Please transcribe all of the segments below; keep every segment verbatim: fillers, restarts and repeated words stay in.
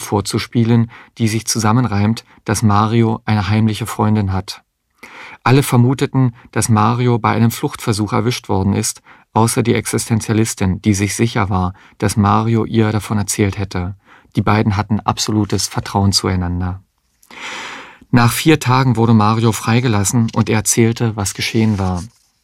vorzuspielen, die sich zusammenreimt, dass Mario eine heimliche Freundin hat. Alle vermuteten, dass Mario bei einem Fluchtversuch erwischt worden ist, außer die Existenzialistin, die sich sicher war, dass Mario ihr davon erzählt hätte. Die beiden hatten absolutes Vertrauen zueinander. Nach vier Tagen wurde Mario freigelassen und er erzählte, was geschehen war.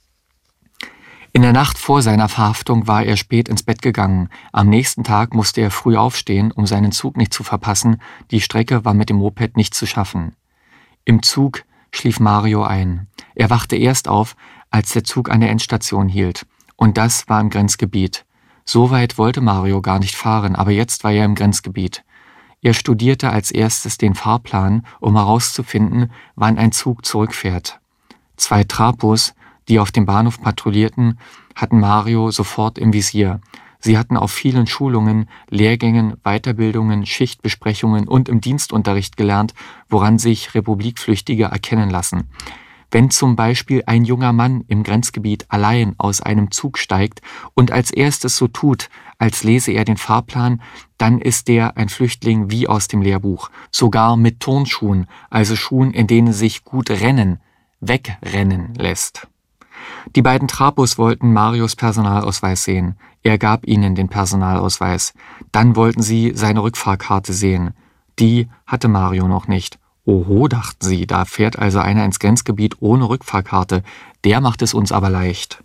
In der Nacht vor seiner Verhaftung war er spät ins Bett gegangen. Am nächsten Tag musste er früh aufstehen, um seinen Zug nicht zu verpassen. Die Strecke war mit dem Moped nicht zu schaffen. Im Zug schlief Mario ein. Er wachte erst auf, als der Zug an der Endstation hielt. Und das war im Grenzgebiet. So weit wollte Mario gar nicht fahren, aber jetzt war er im Grenzgebiet. Er studierte als erstes den Fahrplan, um herauszufinden, wann ein Zug zurückfährt. Zwei Trapos, die auf dem Bahnhof patrouillierten, hatten Mario sofort im Visier. Sie hatten auf vielen Schulungen, Lehrgängen, Weiterbildungen, Schichtbesprechungen und im Dienstunterricht gelernt, woran sich Republikflüchtige erkennen lassen. Wenn zum Beispiel ein junger Mann im Grenzgebiet allein aus einem Zug steigt und als erstes so tut, als lese er den Fahrplan, dann ist der ein Flüchtling wie aus dem Lehrbuch, sogar mit Turnschuhen, also Schuhen, in denen sich gut rennen, wegrennen lässt. Die beiden Trapos wollten Marios Personalausweis sehen. Er gab ihnen den Personalausweis. Dann wollten sie seine Rückfahrkarte sehen. Die hatte Mario noch nicht. Oho, dachten sie, da fährt also einer ins Grenzgebiet ohne Rückfahrkarte. Der macht es uns aber leicht.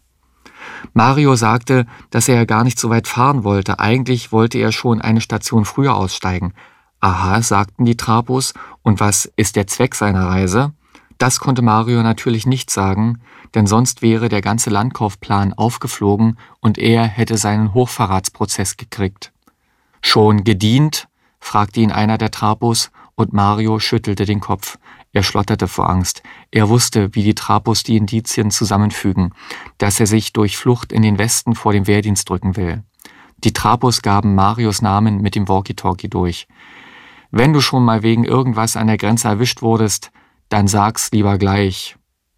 Mario sagte, dass er gar nicht so weit fahren wollte. Eigentlich wollte er schon eine Station früher aussteigen. Aha, sagten die Trapos. Und was ist der Zweck seiner Reise? Das konnte Mario natürlich nicht sagen, denn sonst wäre der ganze Landkaufplan aufgeflogen und er hätte seinen Hochverratsprozess gekriegt. »Schon gedient?« fragte ihn einer der Trapos und Mario schüttelte den Kopf. Er schlotterte vor Angst. Er wusste, wie die Trapos die Indizien zusammenfügen, dass er sich durch Flucht in den Westen vor dem Wehrdienst drücken will. Die Trapos gaben Marios Namen mit dem Walkie-Talkie durch. »Wenn du schon mal wegen irgendwas an der Grenze erwischt wurdest, dann sag's lieber gleich.«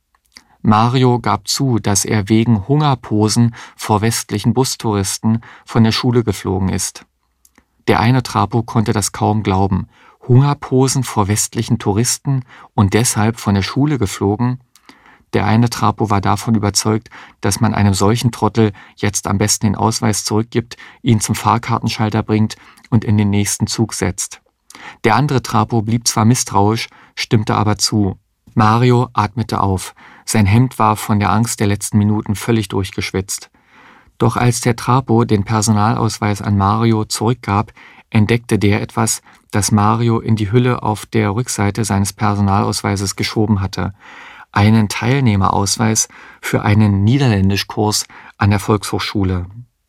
Mario gab zu, dass er wegen Hungerposen vor westlichen Bustouristen von der Schule geflogen ist. Der eine Trapo konnte das kaum glauben. Hungerposen vor westlichen Touristen und deshalb von der Schule geflogen? Der eine Trapo war davon überzeugt, dass man einem solchen Trottel jetzt am besten den Ausweis zurückgibt, ihn zum Fahrkartenschalter bringt und in den nächsten Zug setzt. Der andere Trapo blieb zwar misstrauisch, stimmte aber zu. Mario atmete auf. Sein Hemd war von der Angst der letzten Minuten völlig durchgeschwitzt. Doch als der Trapo den Personalausweis an Mario zurückgab, entdeckte der etwas, das Mario in die Hülle auf der Rückseite seines Personalausweises geschoben hatte. Einen Teilnehmerausweis für einen Niederländischkurs an der Volkshochschule.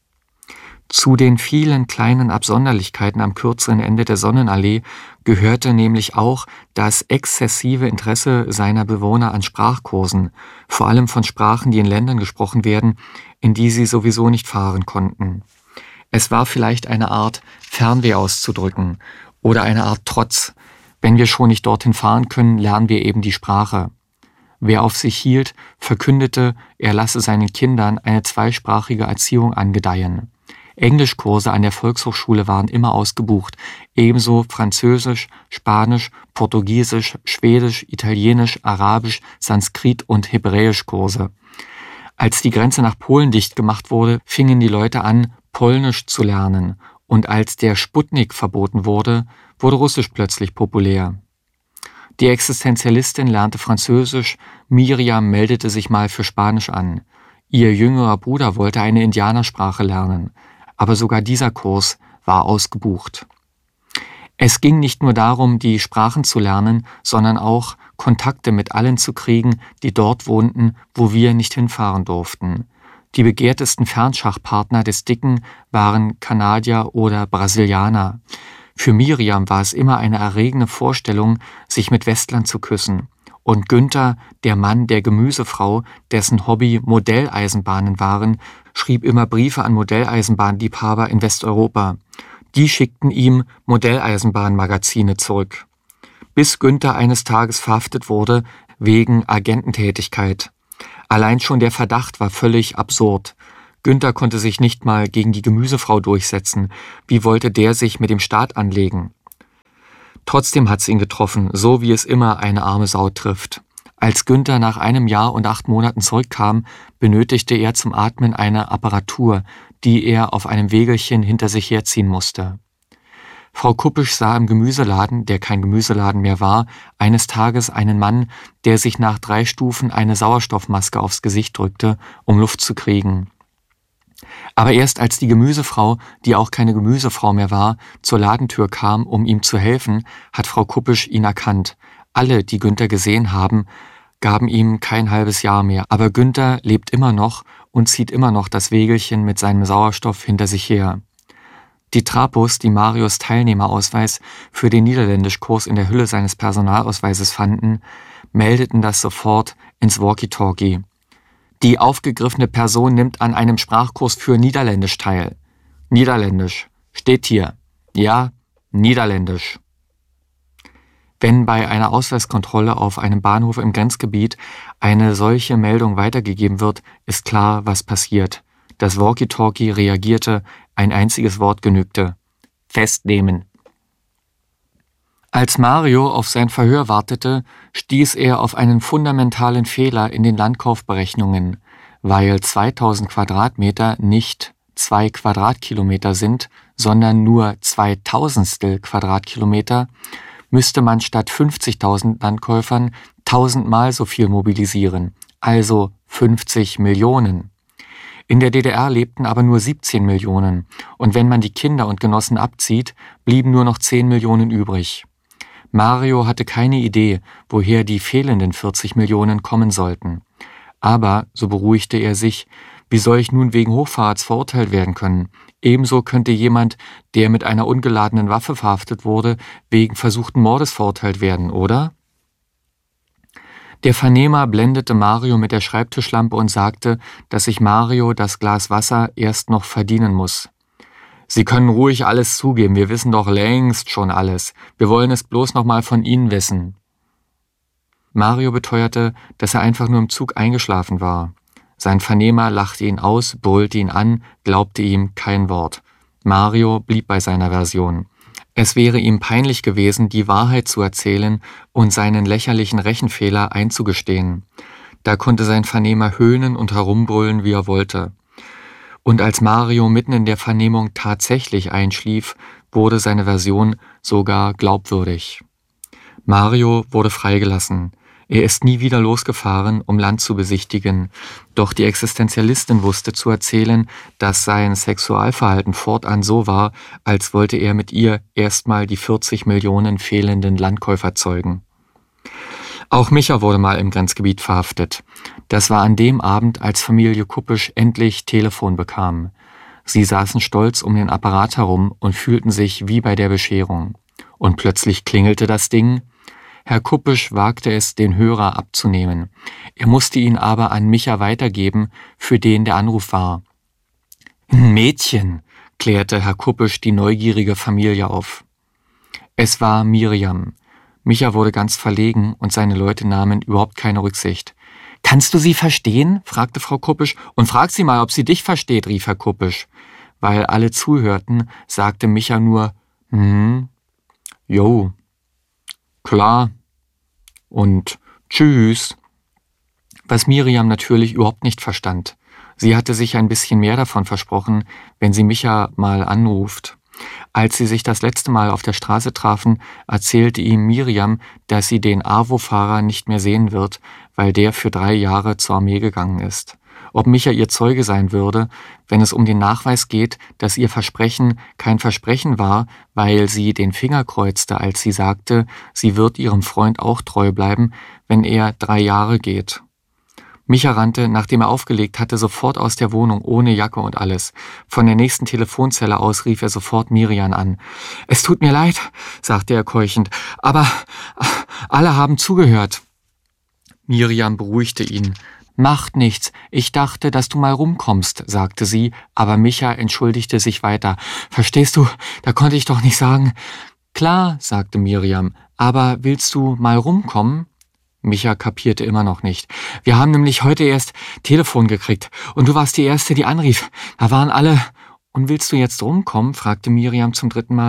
Zu den vielen kleinen Absonderlichkeiten am kürzeren Ende der Sonnenallee gehörte nämlich auch das exzessive Interesse seiner Bewohner an Sprachkursen, vor allem von Sprachen, die in Ländern gesprochen werden, in die sie sowieso nicht fahren konnten. Es war vielleicht eine Art Fernweh auszudrücken oder eine Art Trotz. Wenn wir schon nicht dorthin fahren können, lernen wir eben die Sprache. Wer auf sich hielt, verkündete, er lasse seinen Kindern eine zweisprachige Erziehung angedeihen. Englischkurse an der Volkshochschule waren immer ausgebucht, ebenso Französisch, Spanisch, Portugiesisch, Schwedisch, Italienisch, Arabisch, Sanskrit und Hebräischkurse. Als die Grenze nach Polen dicht gemacht wurde, fingen die Leute an, Polnisch zu lernen, und als der Sputnik verboten wurde, wurde Russisch plötzlich populär. Die Existenzialistin lernte Französisch, Miriam meldete sich mal für Spanisch an. Ihr jüngerer Bruder wollte eine Indianersprache lernen. Aber sogar dieser Kurs war ausgebucht. Es ging nicht nur darum, die Sprachen zu lernen, sondern auch Kontakte mit allen zu kriegen, die dort wohnten, wo wir nicht hinfahren durften. Die begehrtesten Fernschachpartner des Dicken waren Kanadier oder Brasilianer. Für Miriam war es immer eine erregende Vorstellung, sich mit Westlern zu küssen. Und Günther, der Mann der Gemüsefrau, dessen Hobby Modelleisenbahnen waren, schrieb immer Briefe an Modelleisenbahnliebhaber in Westeuropa. Die schickten ihm Modelleisenbahnmagazine zurück. Bis Günther eines Tages verhaftet wurde wegen Agententätigkeit. Allein schon der Verdacht war völlig absurd. Günther konnte sich nicht mal gegen die Gemüsefrau durchsetzen. Wie wollte der sich mit dem Staat anlegen? Trotzdem hat's ihn getroffen, so wie es immer eine arme Sau trifft. Als Günther nach einem Jahr und acht Monaten zurückkam, benötigte er zum Atmen eine Apparatur, die er auf einem Wägelchen hinter sich herziehen musste. Frau Kuppisch sah im Gemüseladen, der kein Gemüseladen mehr war, eines Tages einen Mann, der sich nach drei Stufen eine Sauerstoffmaske aufs Gesicht drückte, um Luft zu kriegen. Aber erst als die Gemüsefrau, die auch keine Gemüsefrau mehr war, zur Ladentür kam, um ihm zu helfen, hat Frau Kuppisch ihn erkannt. Alle, die Günther gesehen haben, gaben ihm kein halbes Jahr mehr. Aber Günther lebt immer noch und zieht immer noch das Wägelchen mit seinem Sauerstoff hinter sich her. Die Trapos, die Marios Teilnehmerausweis für den Niederländischkurs in der Hülle seines Personalausweises fanden, meldeten das sofort ins Walkie-Talkie. Die aufgegriffene Person nimmt an einem Sprachkurs für Niederländisch teil. Niederländisch. Steht hier. Ja, Niederländisch. Wenn bei einer Ausweiskontrolle auf einem Bahnhof im Grenzgebiet eine solche Meldung weitergegeben wird, ist klar, was passiert. Das Walkie-Talkie reagierte, ein einziges Wort genügte. Festnehmen. Als Mario auf sein Verhör wartete, stieß er auf einen fundamentalen Fehler in den Landkaufberechnungen. Weil zweitausend Quadratmeter nicht zwei Quadratkilometer sind, sondern nur zweitausendstel Quadratkilometer, müsste man statt fünfzigtausend Landkäufern tausendmal so viel mobilisieren, also fünfzig Millionen. In der D D R lebten aber nur siebzehn Millionen und wenn man die Kinder und Genossen abzieht, blieben nur noch zehn Millionen übrig. Mario hatte keine Idee, woher die fehlenden vierzig Millionen kommen sollten. Aber, so beruhigte er sich, wie soll ich nun wegen Hochverrats verurteilt werden können? Ebenso könnte jemand, der mit einer ungeladenen Waffe verhaftet wurde, wegen versuchten Mordes verurteilt werden, oder? Der Vernehmer blendete Mario mit der Schreibtischlampe und sagte, dass sich Mario das Glas Wasser erst noch verdienen muss. Sie können ruhig alles zugeben, wir wissen doch längst schon alles. Wir wollen es bloß noch mal von Ihnen wissen. Mario beteuerte, dass er einfach nur im Zug eingeschlafen war. Sein Vernehmer lachte ihn aus, brüllte ihn an, glaubte ihm kein Wort. Mario blieb bei seiner Version. Es wäre ihm peinlich gewesen, die Wahrheit zu erzählen und seinen lächerlichen Rechenfehler einzugestehen. Da konnte sein Vernehmer höhnen und herumbrüllen, wie er wollte. Und als Mario mitten in der Vernehmung tatsächlich einschlief, wurde seine Version sogar glaubwürdig. Mario wurde freigelassen. Er ist nie wieder losgefahren, um Land zu besichtigen. Doch die Existenzialistin wusste zu erzählen, dass sein Sexualverhalten fortan so war, als wollte er mit ihr erstmal die vierzig Millionen fehlenden Landkäufer zeugen. Auch Micha wurde mal im Grenzgebiet verhaftet. Das war an dem Abend, als Familie Kuppisch endlich Telefon bekam. Sie saßen stolz um den Apparat herum und fühlten sich wie bei der Bescherung. Und plötzlich klingelte das Ding. Herr Kuppisch wagte es, den Hörer abzunehmen. Er musste ihn aber an Micha weitergeben, für den der Anruf war. »Ein Mädchen«, klärte Herr Kuppisch die neugierige Familie auf. Es war Miriam. Micha wurde ganz verlegen und seine Leute nahmen überhaupt keine Rücksicht. »Kannst du sie verstehen?« fragte Frau Kuppisch. »Und frag sie mal, ob sie dich versteht«, rief Herr Kuppisch. Weil alle zuhörten, sagte Micha nur, »Hm, jo, klar und tschüss«, was Miriam natürlich überhaupt nicht verstand. Sie hatte sich ein bisschen mehr davon versprochen, wenn sie Micha mal anruft. Als sie sich das letzte Mal auf der Straße trafen, erzählte ihm Miriam, dass sie den A W O-Fahrer nicht mehr sehen wird, weil der für drei Jahre zur Armee gegangen ist. Ob Micha ihr Zeuge sein würde, wenn es um den Nachweis geht, dass ihr Versprechen kein Versprechen war, weil sie den Finger kreuzte, als sie sagte, sie wird ihrem Freund auch treu bleiben, wenn er drei Jahre geht. Micha rannte, nachdem er aufgelegt hatte, sofort aus der Wohnung, ohne Jacke und alles. Von der nächsten Telefonzelle aus rief er sofort Miriam an. »Es tut mir leid«, sagte er keuchend, »aber alle haben zugehört.« Miriam beruhigte ihn. »Macht nichts, ich dachte, dass du mal rumkommst«, sagte sie, aber Micha entschuldigte sich weiter. »Verstehst du, da konnte ich doch nicht sagen.« »Klar«, sagte Miriam, »aber willst du mal rumkommen?« Micha kapierte immer noch nicht. »Wir haben nämlich heute erst Telefon gekriegt und du warst die Erste, die anrief. Da waren alle...« »Und willst du jetzt rumkommen?«, fragte Miriam zum dritten Mal.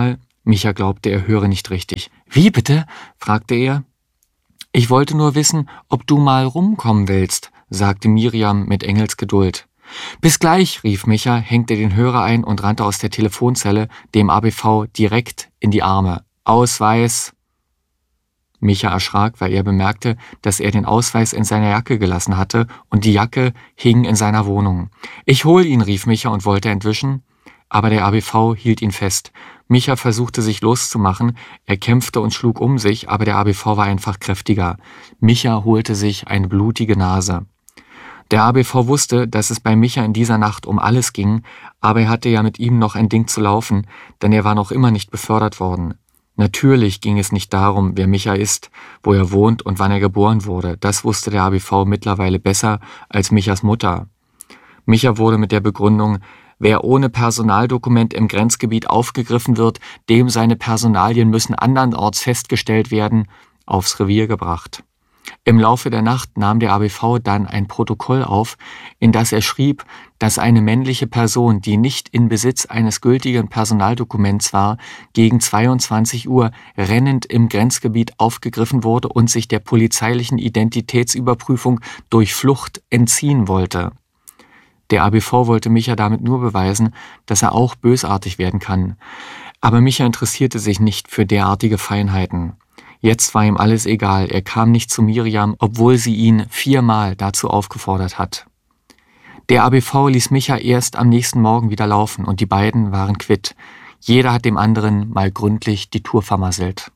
Micha glaubte, er höre nicht richtig. »Wie bitte?« fragte er. »Ich wollte nur wissen, ob du mal rumkommen willst«, sagte Miriam mit Engelsgeduld. »Bis gleich«, rief Micha, hängte den Hörer ein und rannte aus der Telefonzelle dem A B V direkt in die Arme. »Ausweis!« Micha erschrak, weil er bemerkte, dass er den Ausweis in seiner Jacke gelassen hatte und die Jacke hing in seiner Wohnung. »Ich hol ihn«, rief Micha und wollte entwischen, aber der A B V hielt ihn fest. Micha versuchte sich loszumachen, er kämpfte und schlug um sich, aber der A B V war einfach kräftiger. Micha holte sich eine blutige Nase. Der A B V wusste, dass es bei Micha in dieser Nacht um alles ging, aber er hatte ja mit ihm noch ein Ding zu laufen, denn er war noch immer nicht befördert worden. Natürlich ging es nicht darum, wer Micha ist, wo er wohnt und wann er geboren wurde. Das wusste der A B V mittlerweile besser als Michas Mutter. Micha wurde mit der Begründung, wer ohne Personaldokument im Grenzgebiet aufgegriffen wird, dem seine Personalien müssen andernorts festgestellt werden, aufs Revier gebracht. Im Laufe der Nacht nahm der A B V dann ein Protokoll auf, in das er schrieb, dass eine männliche Person, die nicht in Besitz eines gültigen Personaldokuments war, gegen zweiundzwanzig Uhr rennend im Grenzgebiet aufgegriffen wurde und sich der polizeilichen Identitätsüberprüfung durch Flucht entziehen wollte. Der A B V wollte Micha damit nur beweisen, dass er auch bösartig werden kann. Aber Micha interessierte sich nicht für derartige Feinheiten. Jetzt war ihm alles egal, er kam nicht zu Miriam, obwohl sie ihn viermal dazu aufgefordert hat. Der A B V ließ Micha erst am nächsten Morgen wieder laufen und die beiden waren quitt. Jeder hat dem anderen mal gründlich die Tour vermasselt.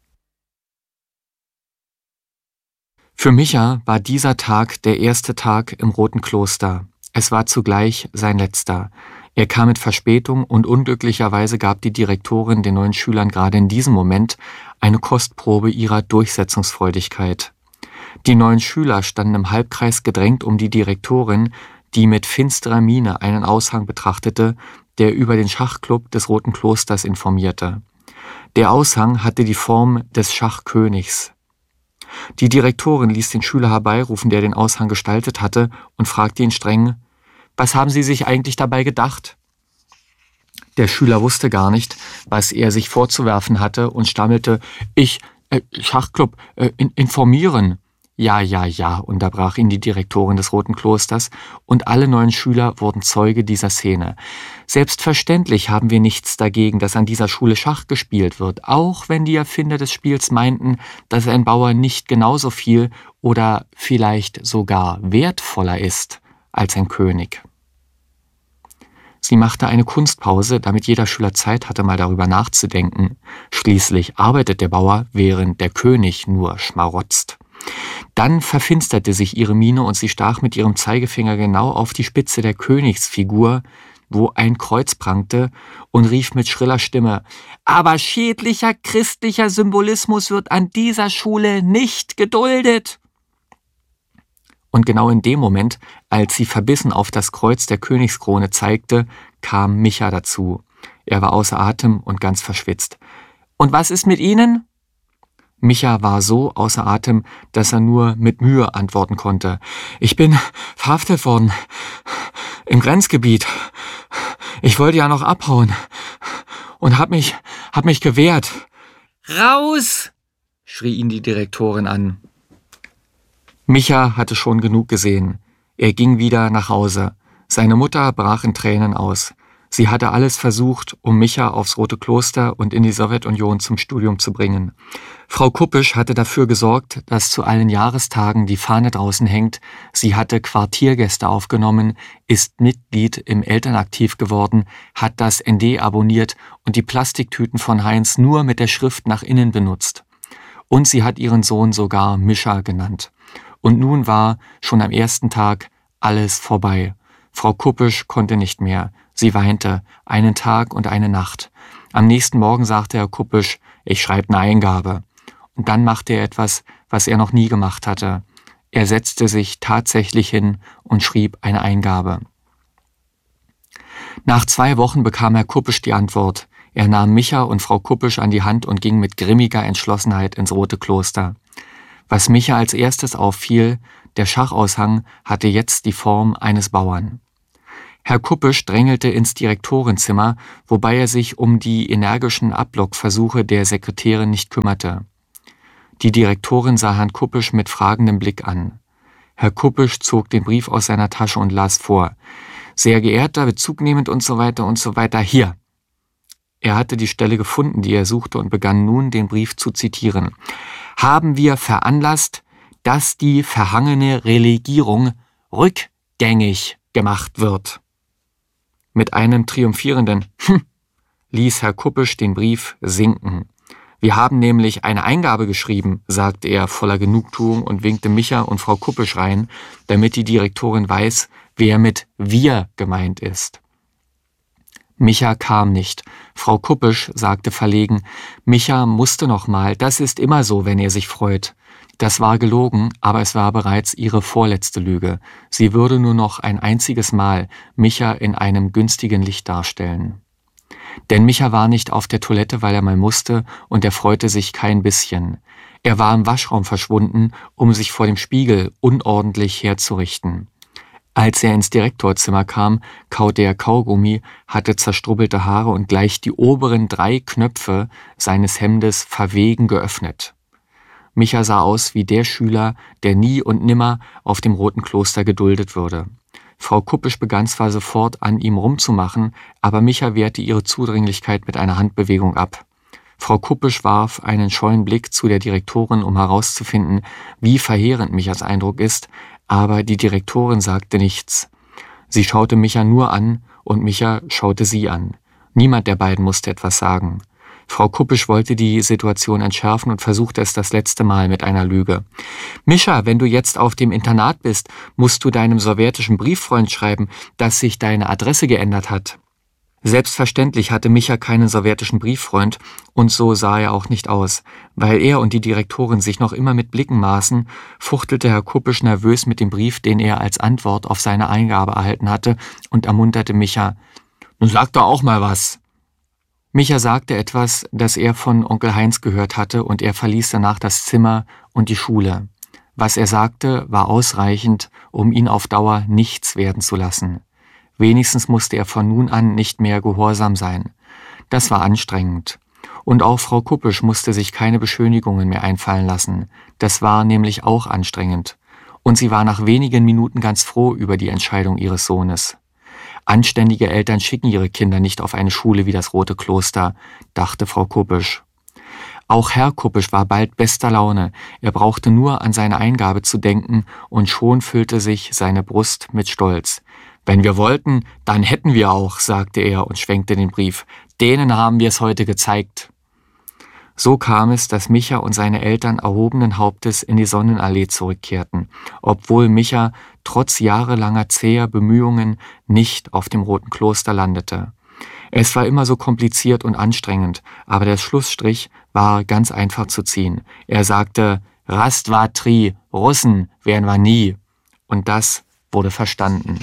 Für Micha war dieser Tag der erste Tag im Roten Kloster. Es war zugleich sein letzter. Er kam mit Verspätung und unglücklicherweise gab die Direktorin den neuen Schülern gerade in diesem Moment eine Kostprobe ihrer Durchsetzungsfreudigkeit. Die neuen Schüler standen im Halbkreis gedrängt um die Direktorin, die mit finsterer Miene einen Aushang betrachtete, der über den Schachclub des Roten Klosters informierte. Der Aushang hatte die Form des Schachkönigs. Die Direktorin ließ den Schüler herbeirufen, der den Aushang gestaltet hatte, und fragte ihn streng: »Was haben Sie sich eigentlich dabei gedacht?« Der Schüler wusste gar nicht, was er sich vorzuwerfen hatte und stammelte: »Ich, äh, Schachclub, äh, in, informieren.« »Ja, ja, ja«, unterbrach ihn die Direktorin des Roten Klosters, und alle neuen Schüler wurden Zeuge dieser Szene. »Selbstverständlich haben wir nichts dagegen, dass an dieser Schule Schach gespielt wird, auch wenn die Erfinder des Spiels meinten, dass ein Bauer nicht genauso viel oder vielleicht sogar wertvoller ist als ein König.« Sie machte eine Kunstpause, damit jeder Schüler Zeit hatte, mal darüber nachzudenken. Schließlich arbeitet der Bauer, während der König nur schmarotzt. Dann verfinsterte sich ihre Miene und sie stach mit ihrem Zeigefinger genau auf die Spitze der Königsfigur, wo ein Kreuz prangte, und rief mit schriller Stimme: »Aber schädlicher christlicher Symbolismus wird an dieser Schule nicht geduldet!« Und genau in dem Moment, als sie verbissen auf das Kreuz der Königskrone zeigte, kam Micha dazu. Er war außer Atem und ganz verschwitzt. »Und was ist mit Ihnen?« Micha war so außer Atem, dass er nur mit Mühe antworten konnte. »Ich bin verhaftet worden. Im Grenzgebiet. Ich wollte ja noch abhauen. Und hab mich, hab mich gewehrt.« »Raus!« schrie ihn die Direktorin an. Micha hatte schon genug gesehen. Er ging wieder nach Hause. Seine Mutter brach in Tränen aus. Sie hatte alles versucht, um Micha aufs Rote Kloster und in die Sowjetunion zum Studium zu bringen. Frau Kuppisch hatte dafür gesorgt, dass zu allen Jahrestagen die Fahne draußen hängt. Sie hatte Quartiergäste aufgenommen, ist Mitglied im Elternaktiv geworden, hat das N D abonniert und die Plastiktüten von Heinz nur mit der Schrift nach innen benutzt. Und sie hat ihren Sohn sogar Mischa genannt. Und nun war, schon am ersten Tag, alles vorbei. Frau Kuppisch konnte nicht mehr. Sie weinte, einen Tag und eine Nacht. Am nächsten Morgen sagte Herr Kuppisch: »Ich schreibe eine Eingabe.« Und dann machte er etwas, was er noch nie gemacht hatte. Er setzte sich tatsächlich hin und schrieb eine Eingabe. Nach zwei Wochen bekam Herr Kuppisch die Antwort. Er nahm Micha und Frau Kuppisch an die Hand und ging mit grimmiger Entschlossenheit ins Rote Kloster. Was Micha als erstes auffiel: Der Schachaushang hatte jetzt die Form eines Bauern. Herr Kuppisch drängelte ins Direktorenzimmer, wobei er sich um die energischen Ablockversuche der Sekretärin nicht kümmerte. Die Direktorin sah Herrn Kuppisch mit fragendem Blick an. Herr Kuppisch zog den Brief aus seiner Tasche und las vor. »Sehr geehrter, bezugnehmend und so weiter und so weiter, hier!« Er hatte die Stelle gefunden, die er suchte, und begann nun, den Brief zu zitieren. »Haben wir veranlasst, dass die verhangene Relegierung rückgängig gemacht wird.« Mit einem triumphierenden »Hm« ließ Herr Kuppisch den Brief sinken. »Wir haben nämlich eine Eingabe geschrieben«, sagte er voller Genugtuung und winkte Micha und Frau Kuppisch rein, damit die Direktorin weiß, wer mit »wir« gemeint ist. Micha kam nicht. Frau Kuppisch sagte verlegen, Micha musste noch mal, das ist immer so, wenn er sich freut. Das war gelogen, aber es war bereits ihre vorletzte Lüge. Sie würde nur noch ein einziges Mal Micha in einem günstigen Licht darstellen. Denn Micha war nicht auf der Toilette, weil er mal musste, und er freute sich kein bisschen. Er war im Waschraum verschwunden, um sich vor dem Spiegel unordentlich herzurichten. Als er ins Direktorzimmer kam, kaute er Kaugummi, hatte zerstrubbelte Haare und gleich die oberen drei Knöpfe seines Hemdes verwegen geöffnet. Micha sah aus wie der Schüler, der nie und nimmer auf dem Roten Kloster geduldet würde. Frau Kuppisch begann zwar sofort an ihm rumzumachen, aber Micha wehrte ihre Zudringlichkeit mit einer Handbewegung ab. Frau Kuppisch warf einen scheuen Blick zu der Direktorin, um herauszufinden, wie verheerend Michas Eindruck ist, aber die Direktorin sagte nichts. Sie schaute Micha nur an und Micha schaute sie an. Niemand der beiden musste etwas sagen. Frau Kuppisch wollte die Situation entschärfen und versuchte es das letzte Mal mit einer Lüge. »Micha, wenn du jetzt auf dem Internat bist, musst du deinem sowjetischen Brieffreund schreiben, dass sich deine Adresse geändert hat.« Selbstverständlich hatte Micha keinen sowjetischen Brieffreund, und so sah er auch nicht aus. Weil er und die Direktorin sich noch immer mit Blicken maßen, fuchtelte Herr Kuppisch nervös mit dem Brief, den er als Antwort auf seine Eingabe erhalten hatte, und ermunterte Micha. »Nun sag doch auch mal was!« Micha sagte etwas, das er von Onkel Heinz gehört hatte, und er verließ danach das Zimmer und die Schule. Was er sagte, war ausreichend, um ihn auf Dauer nichts werden zu lassen. Wenigstens musste er von nun an nicht mehr gehorsam sein. Das war anstrengend. Und auch Frau Kuppisch musste sich keine Beschönigungen mehr einfallen lassen. Das war nämlich auch anstrengend. Und sie war nach wenigen Minuten ganz froh über die Entscheidung ihres Sohnes. Anständige Eltern schicken ihre Kinder nicht auf eine Schule wie das Rote Kloster, dachte Frau Kuppisch. Auch Herr Kuppisch war bald bester Laune. Er brauchte nur an seine Eingabe zu denken, und schon füllte sich seine Brust mit Stolz. »Wenn wir wollten, dann hätten wir auch«, sagte er und schwenkte den Brief. »Denen haben wir es heute gezeigt.« So kam es, dass Micha und seine Eltern erhobenen Hauptes in die Sonnenallee zurückkehrten, obwohl Micha trotz jahrelanger zäher Bemühungen nicht auf dem Roten Kloster landete. Es war immer so kompliziert und anstrengend, aber der Schlussstrich war ganz einfach zu ziehen. Er sagte, »Rastvatri, Russen wären wir nie«, und das wurde verstanden.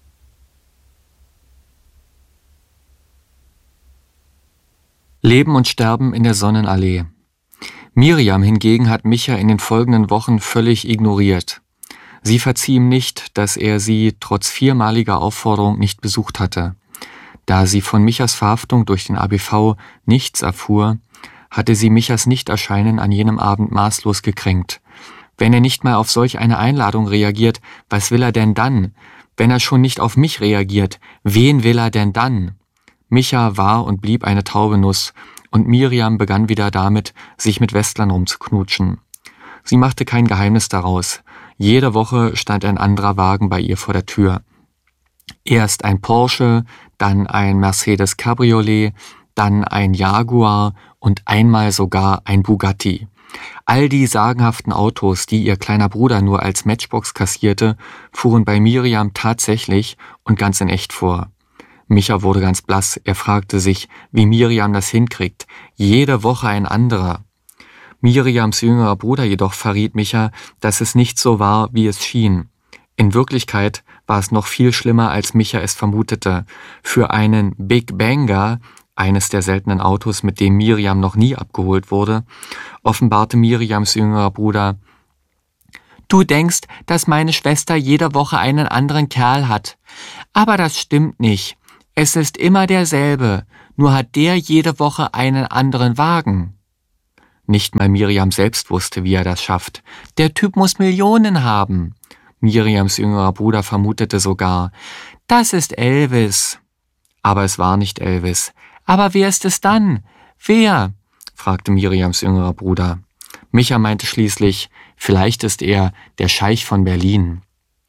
Leben und Sterben in der Sonnenallee. Miriam hingegen hat Micha in den folgenden Wochen völlig ignoriert. Sie verzieh ihm nicht, dass er sie trotz viermaliger Aufforderung nicht besucht hatte. Da sie von Michas Verhaftung durch den A B V nichts erfuhr, hatte sie Michas Nichterscheinen an jenem Abend maßlos gekränkt. Wenn er nicht mal auf solch eine Einladung reagiert, was will er denn dann? Wenn er schon nicht auf mich reagiert, wen will er denn dann? Micha war und blieb eine taube Nuss, und Miriam begann wieder damit, sich mit Westlern rumzuknutschen. Sie machte kein Geheimnis daraus. Jede Woche stand ein anderer Wagen bei ihr vor der Tür. Erst ein Porsche, dann ein Mercedes Cabriolet, dann ein Jaguar und einmal sogar ein Bugatti. All die sagenhaften Autos, die ihr kleiner Bruder nur als Matchbox kassierte, fuhren bei Miriam tatsächlich und ganz in echt vor. Micha wurde ganz blass. Er fragte sich, wie Miriam das hinkriegt. Jede Woche ein anderer. Miriams jüngerer Bruder jedoch verriet Micha, dass es nicht so war, wie es schien. In Wirklichkeit war es noch viel schlimmer, als Micha es vermutete. Für einen Big Banger, eines der seltenen Autos, mit dem Miriam noch nie abgeholt wurde, offenbarte Miriams jüngerer Bruder, Du denkst, dass meine Schwester jede Woche einen anderen Kerl hat. Aber das stimmt nicht. Es ist immer derselbe, nur hat der jede Woche einen anderen Wagen. Nicht mal Miriam selbst wusste, wie er das schafft. Der Typ muss Millionen haben. Miriams jüngerer Bruder vermutete sogar, das ist Elvis. Aber es war nicht Elvis. Aber wer ist es dann? Wer? Fragte Miriams jüngerer Bruder. Micha meinte schließlich, vielleicht ist er der Scheich von Berlin.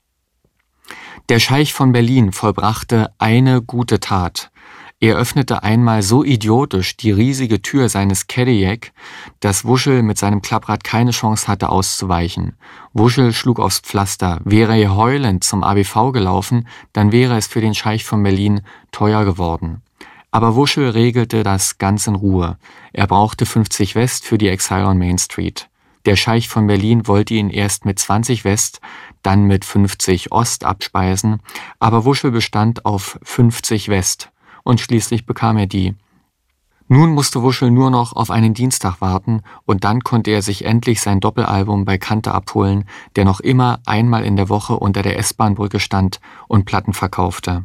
Der Scheich von Berlin vollbrachte eine gute Tat. Er öffnete einmal so idiotisch die riesige Tür seines Cadillac, dass Wuschel mit seinem Klapprad keine Chance hatte auszuweichen. Wuschel schlug aufs Pflaster. Wäre er heulend zum A B V gelaufen, dann wäre es für den Scheich von Berlin teuer geworden. Aber Wuschel regelte das ganz in Ruhe. Er brauchte fünfzig West für die Exile on Main Street. Der Scheich von Berlin wollte ihn erst mit zwanzig West, dann mit fünfzig Ost abspeisen, aber Wuschel bestand auf fünfzig West. Und schließlich bekam er die. Nun musste Wuschel nur noch auf einen Dienstag warten und dann konnte er sich endlich sein Doppelalbum bei Kante abholen, der noch immer einmal in der Woche unter der S-Bahn-Brücke stand und Platten verkaufte.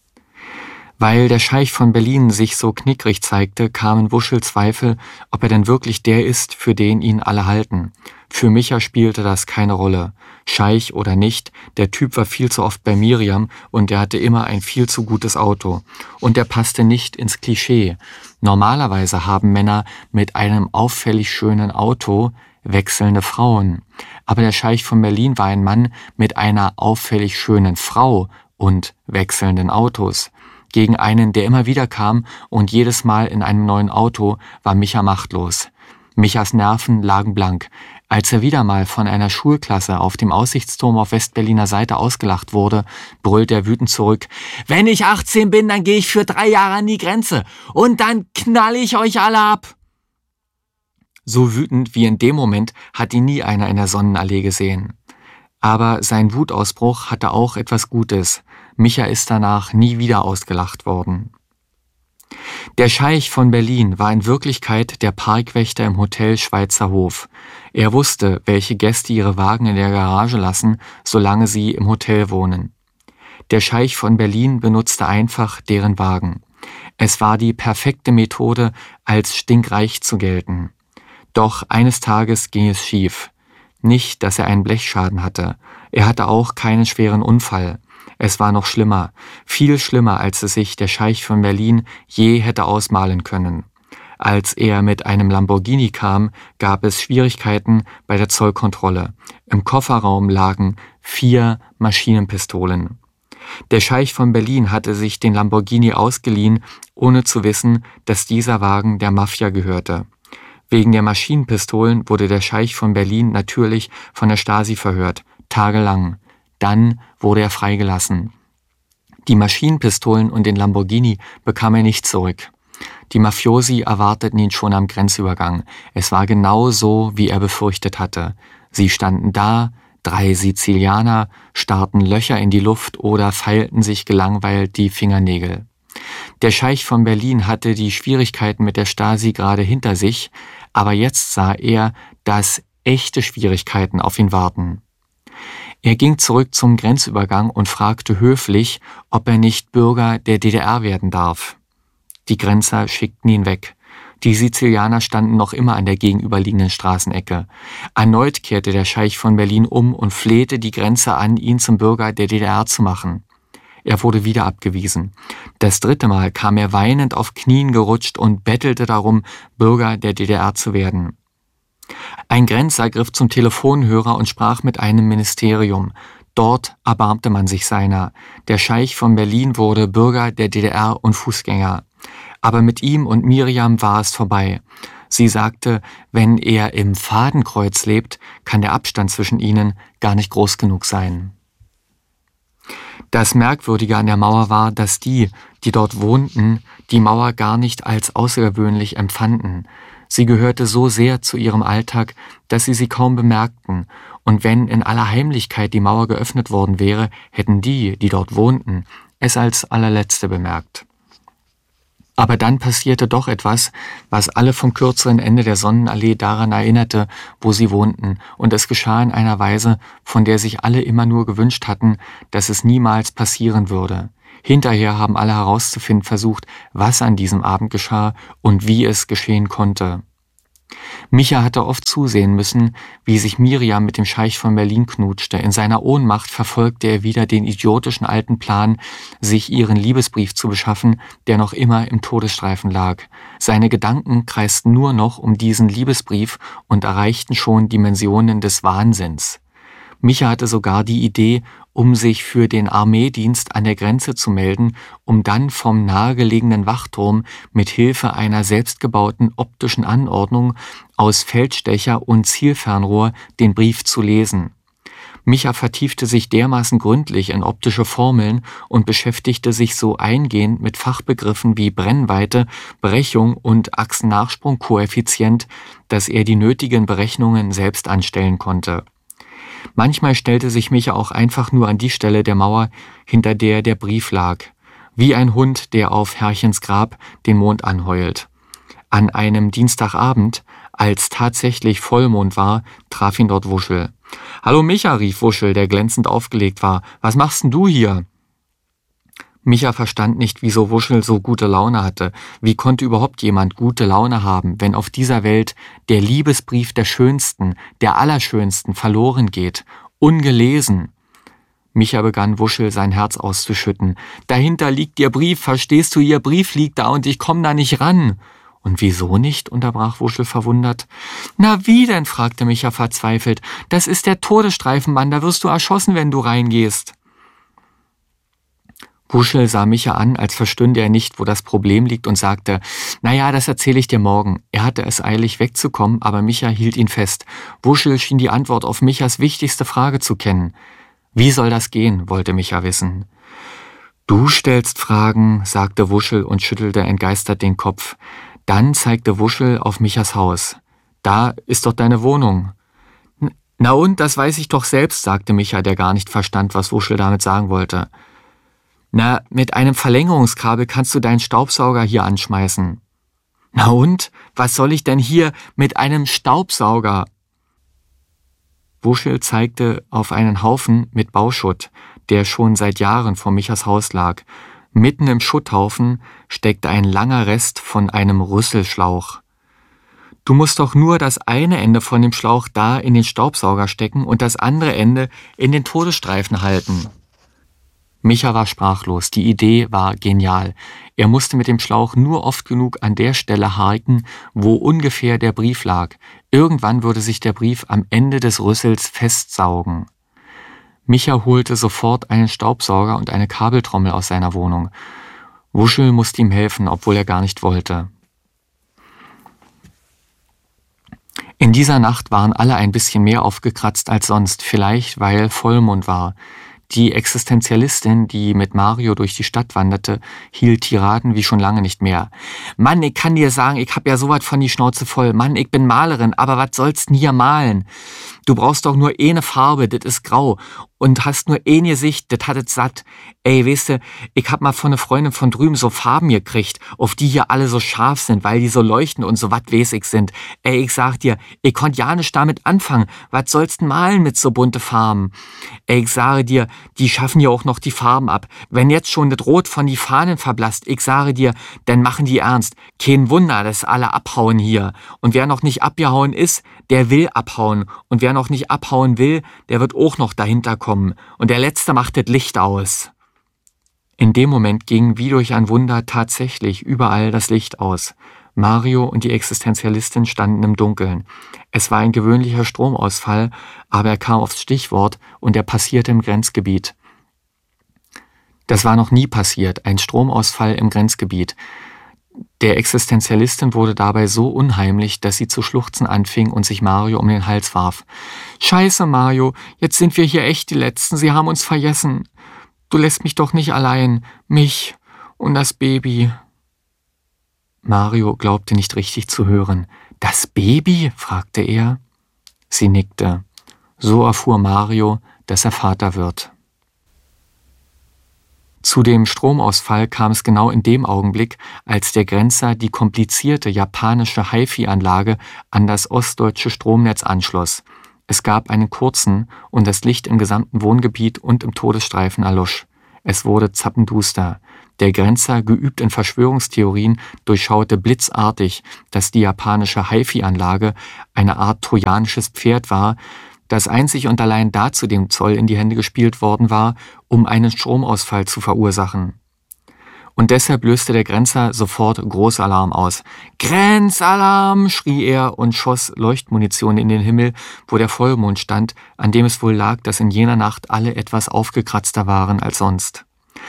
Weil der Scheich von Berlin sich so knickrig zeigte, kamen Wuschel Zweifel, ob er denn wirklich der ist, für den ihn alle halten. Für Micha spielte das keine Rolle. Scheich oder nicht, der Typ war viel zu oft bei Miriam und er hatte immer ein viel zu gutes Auto. Und er passte nicht ins Klischee. Normalerweise haben Männer mit einem auffällig schönen Auto wechselnde Frauen. Aber der Scheich von Berlin war ein Mann mit einer auffällig schönen Frau und wechselnden Autos. Gegen einen, der immer wieder kam und jedes Mal in einem neuen Auto, war Micha machtlos. Michas Nerven lagen blank. Als er wieder mal von einer Schulklasse auf dem Aussichtsturm auf Westberliner Seite ausgelacht wurde, brüllte er wütend zurück: Wenn ich achtzehn bin, dann gehe ich für drei Jahre an die Grenze und dann knall ich euch alle ab. So wütend wie in dem Moment hat ihn nie einer in der Sonnenallee gesehen. Aber sein Wutausbruch hatte auch etwas Gutes. Micha ist danach nie wieder ausgelacht worden. Der Scheich von Berlin war in Wirklichkeit der Parkwächter im Hotel Schweizer Hof. Er wusste, welche Gäste ihre Wagen in der Garage lassen, solange sie im Hotel wohnen. Der Scheich von Berlin benutzte einfach deren Wagen. Es war die perfekte Methode, als stinkreich zu gelten. Doch eines Tages ging es schief. Nicht, dass er einen Blechschaden hatte. Er hatte auch keinen schweren Unfall. Es war noch schlimmer, viel schlimmer, als es sich der Scheich von Berlin je hätte ausmalen können. Als er mit einem Lamborghini kam, gab es Schwierigkeiten bei der Zollkontrolle. Im Kofferraum lagen vier Maschinenpistolen. Der Scheich von Berlin hatte sich den Lamborghini ausgeliehen, ohne zu wissen, dass dieser Wagen der Mafia gehörte. Wegen der Maschinenpistolen wurde der Scheich von Berlin natürlich von der Stasi verhört, tagelang. Dann wurde er freigelassen. Die Maschinenpistolen und den Lamborghini bekam er nicht zurück. Die Mafiosi erwarteten ihn schon am Grenzübergang. Es war genau so, wie er befürchtet hatte. Sie standen da, drei Sizilianer, starrten Löcher in die Luft oder feilten sich gelangweilt die Fingernägel. Der Scheich von Berlin hatte die Schwierigkeiten mit der Stasi gerade hinter sich, aber jetzt sah er, dass echte Schwierigkeiten auf ihn warten. Er ging zurück zum Grenzübergang und fragte höflich, ob er nicht Bürger der D D R werden darf. Die Grenzer schickten ihn weg. Die Sizilianer standen noch immer an der gegenüberliegenden Straßenecke. Erneut kehrte der Scheich von Berlin um und flehte die Grenzer an, ihn zum Bürger der D D R zu machen. Er wurde wieder abgewiesen. Das dritte Mal kam er weinend auf Knien gerutscht und bettelte darum, Bürger der D D R zu werden. Ein Grenzer griff zum Telefonhörer und sprach mit einem Ministerium. Dort erbarmte man sich seiner. Der Scheich von Berlin wurde Bürger der D D R und Fußgänger. Aber mit ihm und Miriam war es vorbei. Sie sagte, wenn er im Fadenkreuz lebt, kann der Abstand zwischen ihnen gar nicht groß genug sein. Das Merkwürdige an der Mauer war, dass die, die dort wohnten, die Mauer gar nicht als außergewöhnlich empfanden. Sie gehörte so sehr zu ihrem Alltag, dass sie sie kaum bemerkten, und wenn in aller Heimlichkeit die Mauer geöffnet worden wäre, hätten die, die dort wohnten, es als allerletzte bemerkt. Aber dann passierte doch etwas, was alle vom kürzeren Ende der Sonnenallee daran erinnerte, wo sie wohnten, und es geschah in einer Weise, von der sich alle immer nur gewünscht hatten, dass es niemals passieren würde. Hinterher haben alle herauszufinden versucht, was an diesem Abend geschah und wie es geschehen konnte. Micha hatte oft zusehen müssen, wie sich Miriam mit dem Scheich von Berlin knutschte. In seiner Ohnmacht verfolgte er wieder den idiotischen alten Plan, sich ihren Liebesbrief zu beschaffen, der noch immer im Todesstreifen lag. Seine Gedanken kreisten nur noch um diesen Liebesbrief und erreichten schon Dimensionen des Wahnsinns. Micha hatte sogar die Idee, um sich für den Armeedienst an der Grenze zu melden, um dann vom nahegelegenen Wachturm mit Hilfe einer selbstgebauten optischen Anordnung aus Feldstecher und Zielfernrohr den Brief zu lesen. Micha vertiefte sich dermaßen gründlich in optische Formeln und beschäftigte sich so eingehend mit Fachbegriffen wie Brennweite, Brechung und Achsennachsprungkoeffizient, dass er die nötigen Berechnungen selbst anstellen konnte. Manchmal stellte sich Micha auch einfach nur an die Stelle der Mauer, hinter der der Brief lag, wie ein Hund, der auf Herrchens Grab den Mond anheult. An einem Dienstagabend, als tatsächlich Vollmond war, traf ihn dort Wuschel. »Hallo Micha«, rief Wuschel, der glänzend aufgelegt war, »was machst denn du hier?« Micha verstand nicht, wieso Wuschel so gute Laune hatte. Wie konnte überhaupt jemand gute Laune haben, wenn auf dieser Welt der Liebesbrief der Schönsten, der Allerschönsten verloren geht, ungelesen? Micha begann Wuschel sein Herz auszuschütten. »Dahinter liegt ihr Brief, verstehst du, ihr Brief liegt da und ich komme da nicht ran.« »Und wieso nicht?« unterbrach Wuschel verwundert. »Na wie denn?« fragte Micha verzweifelt. »Das ist der Todesstreifenmann, da wirst du erschossen, wenn du reingehst.« Wuschel sah Micha an, als verstünde er nicht, wo das Problem liegt, und sagte, »Naja, das erzähle ich dir morgen.« Er hatte es eilig wegzukommen, aber Micha hielt ihn fest. Wuschel schien die Antwort auf Michas wichtigste Frage zu kennen. »Wie soll das gehen?« wollte Micha wissen. »Du stellst Fragen«, sagte Wuschel und schüttelte entgeistert den Kopf. Dann zeigte Wuschel auf Michas Haus. »Da ist doch deine Wohnung.« »Na und, das weiß ich doch selbst«, sagte Micha, der gar nicht verstand, was Wuschel damit sagen wollte. »Na, mit einem Verlängerungskabel kannst du deinen Staubsauger hier anschmeißen.« »Na und? Was soll ich denn hier mit einem Staubsauger?« Wuschel zeigte auf einen Haufen mit Bauschutt, der schon seit Jahren vor Michas Haus lag. Mitten im Schutthaufen steckte ein langer Rest von einem Rüsselschlauch. »Du musst doch nur das eine Ende von dem Schlauch da in den Staubsauger stecken und das andere Ende in den Todesstreifen halten.« Micha war sprachlos. Die Idee war genial. Er musste mit dem Schlauch nur oft genug an der Stelle haken, wo ungefähr der Brief lag. Irgendwann würde sich der Brief am Ende des Rüssels festsaugen. Micha holte sofort einen Staubsauger und eine Kabeltrommel aus seiner Wohnung. Wuschel musste ihm helfen, obwohl er gar nicht wollte. In dieser Nacht waren alle ein bisschen mehr aufgekratzt als sonst, vielleicht weil Vollmond war. Die Existenzialistin, die mit Mario durch die Stadt wanderte, hielt Tiraden wie schon lange nicht mehr. »Mann, ich kann dir sagen, ich hab ja sowas von die Schnauze voll. Mann, ich bin Malerin, aber was sollst denn hier malen? Du brauchst doch nur eine Farbe, das ist grau. Und hast nur ein Gesicht, das hat es satt. Ey, weißt du, ich hab mal von einer Freundin von drüben so Farben gekriegt, auf die hier alle so scharf sind, weil die so leuchten und so wat weiß ich sind. Ey, ich sag dir, ich konnt ja nicht damit anfangen. Was sollst denn malen mit so bunte Farben? Ey, ich sage dir, die schaffen ja auch noch die Farben ab. Wenn jetzt schon das Rot von die Fahnen verblasst, ich sage dir, dann machen die ernst. Kein Wunder, dass alle abhauen hier. Und wer noch nicht abgehauen ist, der will abhauen. Und wer noch nicht abhauen will, der wird auch noch dahinter kommen. Und der Letzte macht das Licht aus. In dem Moment ging wie durch ein Wunder tatsächlich überall das Licht aus. Mario und die Existenzialistin standen im Dunkeln. Es war ein gewöhnlicher Stromausfall, aber er kam aufs Stichwort und er passierte im Grenzgebiet. Das war noch nie passiert, ein Stromausfall im Grenzgebiet. Der Existenzialistin wurde dabei so unheimlich, dass sie zu schluchzen anfing und sich Mario um den Hals warf. »Scheiße, Mario, jetzt sind wir hier echt die Letzten, sie haben uns vergessen. Du lässt mich doch nicht allein, mich und das Baby.« Mario glaubte nicht richtig zu hören. »Das Baby?« fragte er. Sie nickte. So erfuhr Mario, dass er Vater wird. Zu dem Stromausfall kam es genau in dem Augenblick, als der Grenzer die komplizierte japanische HiFi-Anlage an das ostdeutsche Stromnetz anschloss. Es gab einen kurzen und das Licht im gesamten Wohngebiet und im Todesstreifen erlosch. Es wurde zappenduster. Der Grenzer, geübt in Verschwörungstheorien, durchschaute blitzartig, dass die japanische HiFi-Anlage eine Art trojanisches Pferd war, das einzig und allein dazu dem Zoll in die Hände gespielt worden war, um einen Stromausfall zu verursachen. Und deshalb löste der Grenzer sofort Großalarm aus. »Grenzalarm«, schrie er und schoss Leuchtmunition in den Himmel, wo der Vollmond stand, an dem es wohl lag, dass in jener Nacht alle etwas aufgekratzter waren als sonst.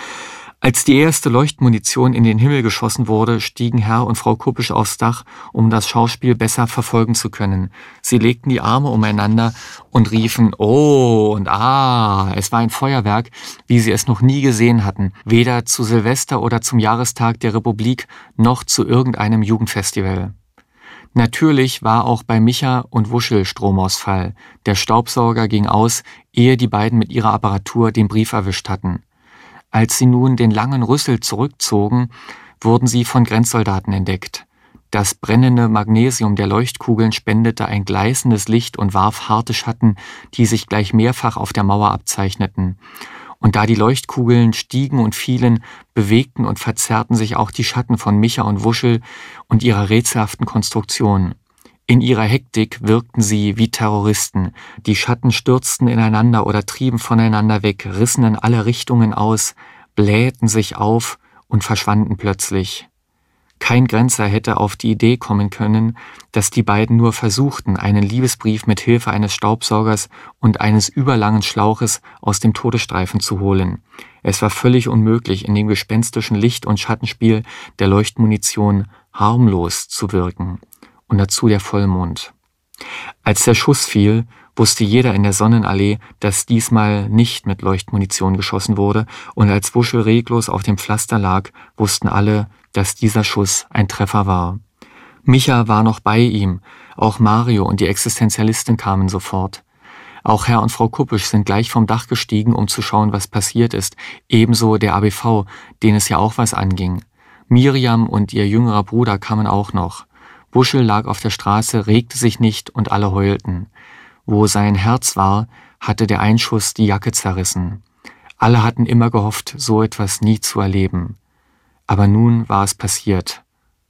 Als die erste Leuchtmunition in den Himmel geschossen wurde, stiegen Herr und Frau Kuppisch aufs Dach, um das Schauspiel besser verfolgen zu können. Sie legten die Arme umeinander und riefen »Oh« und »Ah«. Es war ein Feuerwerk, wie sie es noch nie gesehen hatten, weder zu Silvester oder zum Jahrestag der Republik noch zu irgendeinem Jugendfestival. Natürlich war auch bei Micha und Wuschel Stromausfall. Der Staubsauger ging aus, ehe die beiden mit ihrer Apparatur den Brief erwischt hatten. Als sie nun den langen Rüssel zurückzogen, wurden sie von Grenzsoldaten entdeckt. Das brennende Magnesium der Leuchtkugeln spendete ein gleißendes Licht und warf harte Schatten, die sich gleich mehrfach auf der Mauer abzeichneten. Und da die Leuchtkugeln stiegen und fielen, bewegten und verzerrten sich auch die Schatten von Micha und Wuschel und ihrer rätselhaften Konstruktion. In ihrer Hektik wirkten sie wie Terroristen. Die Schatten stürzten ineinander oder trieben voneinander weg, rissen in alle Richtungen aus, blähten sich auf und verschwanden plötzlich. Kein Grenzer hätte auf die Idee kommen können, dass die beiden nur versuchten, einen Liebesbrief mit Hilfe eines Staubsaugers und eines überlangen Schlauches aus dem Todesstreifen zu holen. Es war völlig unmöglich, in dem gespenstischen Licht- und Schattenspiel der Leuchtmunition harmlos zu wirken. Und dazu der Vollmond. Als der Schuss fiel, wusste jeder in der Sonnenallee, dass diesmal nicht mit Leuchtmunition geschossen wurde, und als Wuschel reglos auf dem Pflaster lag, wussten alle, dass dieser Schuss ein Treffer war. Micha war noch bei ihm, auch Mario und die Existenzialistin kamen sofort. Auch Herr und Frau Kuppisch sind gleich vom Dach gestiegen, um zu schauen, was passiert ist, ebenso der A B V, den es ja auch was anging. Miriam und ihr jüngerer Bruder kamen auch noch. Wuschel lag auf der Straße, regte sich nicht und alle heulten. Wo sein Herz war, hatte der Einschuss die Jacke zerrissen. Alle hatten immer gehofft, so etwas nie zu erleben. Aber nun war es passiert.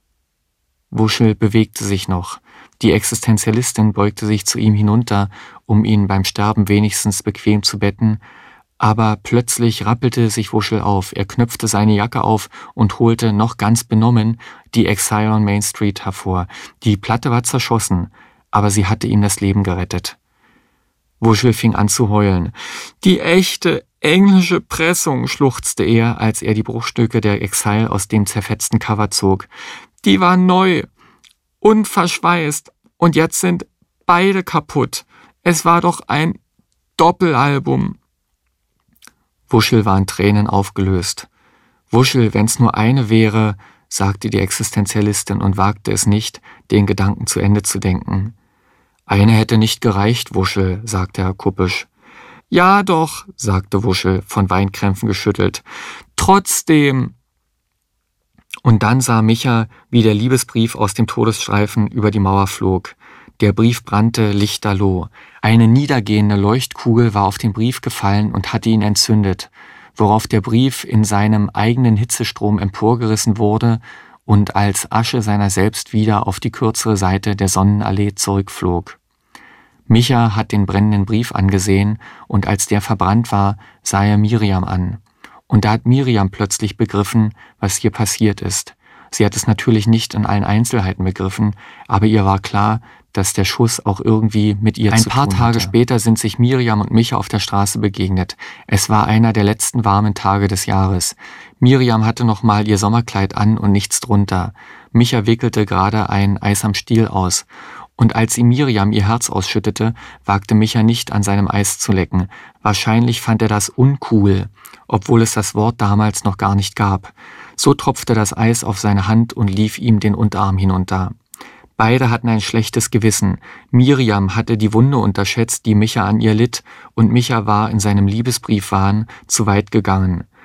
Wuschel bewegte sich noch. Die Existenzialistin beugte sich zu ihm hinunter, um ihn beim Sterben wenigstens bequem zu betten, aber plötzlich rappelte sich Wuschel auf. Er knöpfte seine Jacke auf und holte noch ganz benommen die Exile on Main Street hervor. Die Platte war zerschossen, aber sie hatte ihm das Leben gerettet. Wuschel fing an zu heulen. »Die echte englische Pressung«, schluchzte er, als er die Bruchstücke der Exile aus dem zerfetzten Cover zog. »Die war neu und verschweißt und jetzt sind beide kaputt. Es war doch ein Doppelalbum.« Wuschel war in Tränen aufgelöst. »Wuschel, wenn's nur eine wäre«, sagte die Existenzialistin und wagte es nicht, den Gedanken zu Ende zu denken. »Eine hätte nicht gereicht, Wuschel«, sagte Herr Kuppisch. »Ja doch«, sagte Wuschel, von Weinkrämpfen geschüttelt. »Trotzdem.« Und dann sah Micha, wie der Liebesbrief aus dem Todesstreifen über die Mauer flog. Der Brief brannte lichterloh. Eine niedergehende Leuchtkugel war auf den Brief gefallen und hatte ihn entzündet, worauf der Brief in seinem eigenen Hitzestrom emporgerissen wurde und als Asche seiner selbst wieder auf die kürzere Seite der Sonnenallee zurückflog. Micha hat den brennenden Brief angesehen, und als der verbrannt war, sah er Miriam an. Und da hat Miriam plötzlich begriffen, was hier passiert ist. Sie hat es natürlich nicht in allen Einzelheiten begriffen, aber ihr war klar, dass der Schuss auch irgendwie mit ihr zu tun hatte. Ein paar Tage später sind sich Miriam und Micha auf der Straße begegnet. Es war einer der letzten warmen Tage des Jahres. Miriam hatte noch mal ihr Sommerkleid an und nichts drunter. Micha wickelte gerade ein Eis am Stiel aus. Und als ihm Miriam ihr Herz ausschüttete, wagte Micha nicht, an seinem Eis zu lecken. Wahrscheinlich fand er das uncool, obwohl es das Wort damals noch gar nicht gab. So tropfte das Eis auf seine Hand und lief ihm den Unterarm hinunter. Beide hatten ein schlechtes Gewissen. Miriam hatte die Wunde unterschätzt, die Micha an ihr litt, und Micha war in seinem Liebesbriefwahn zu weit gegangen.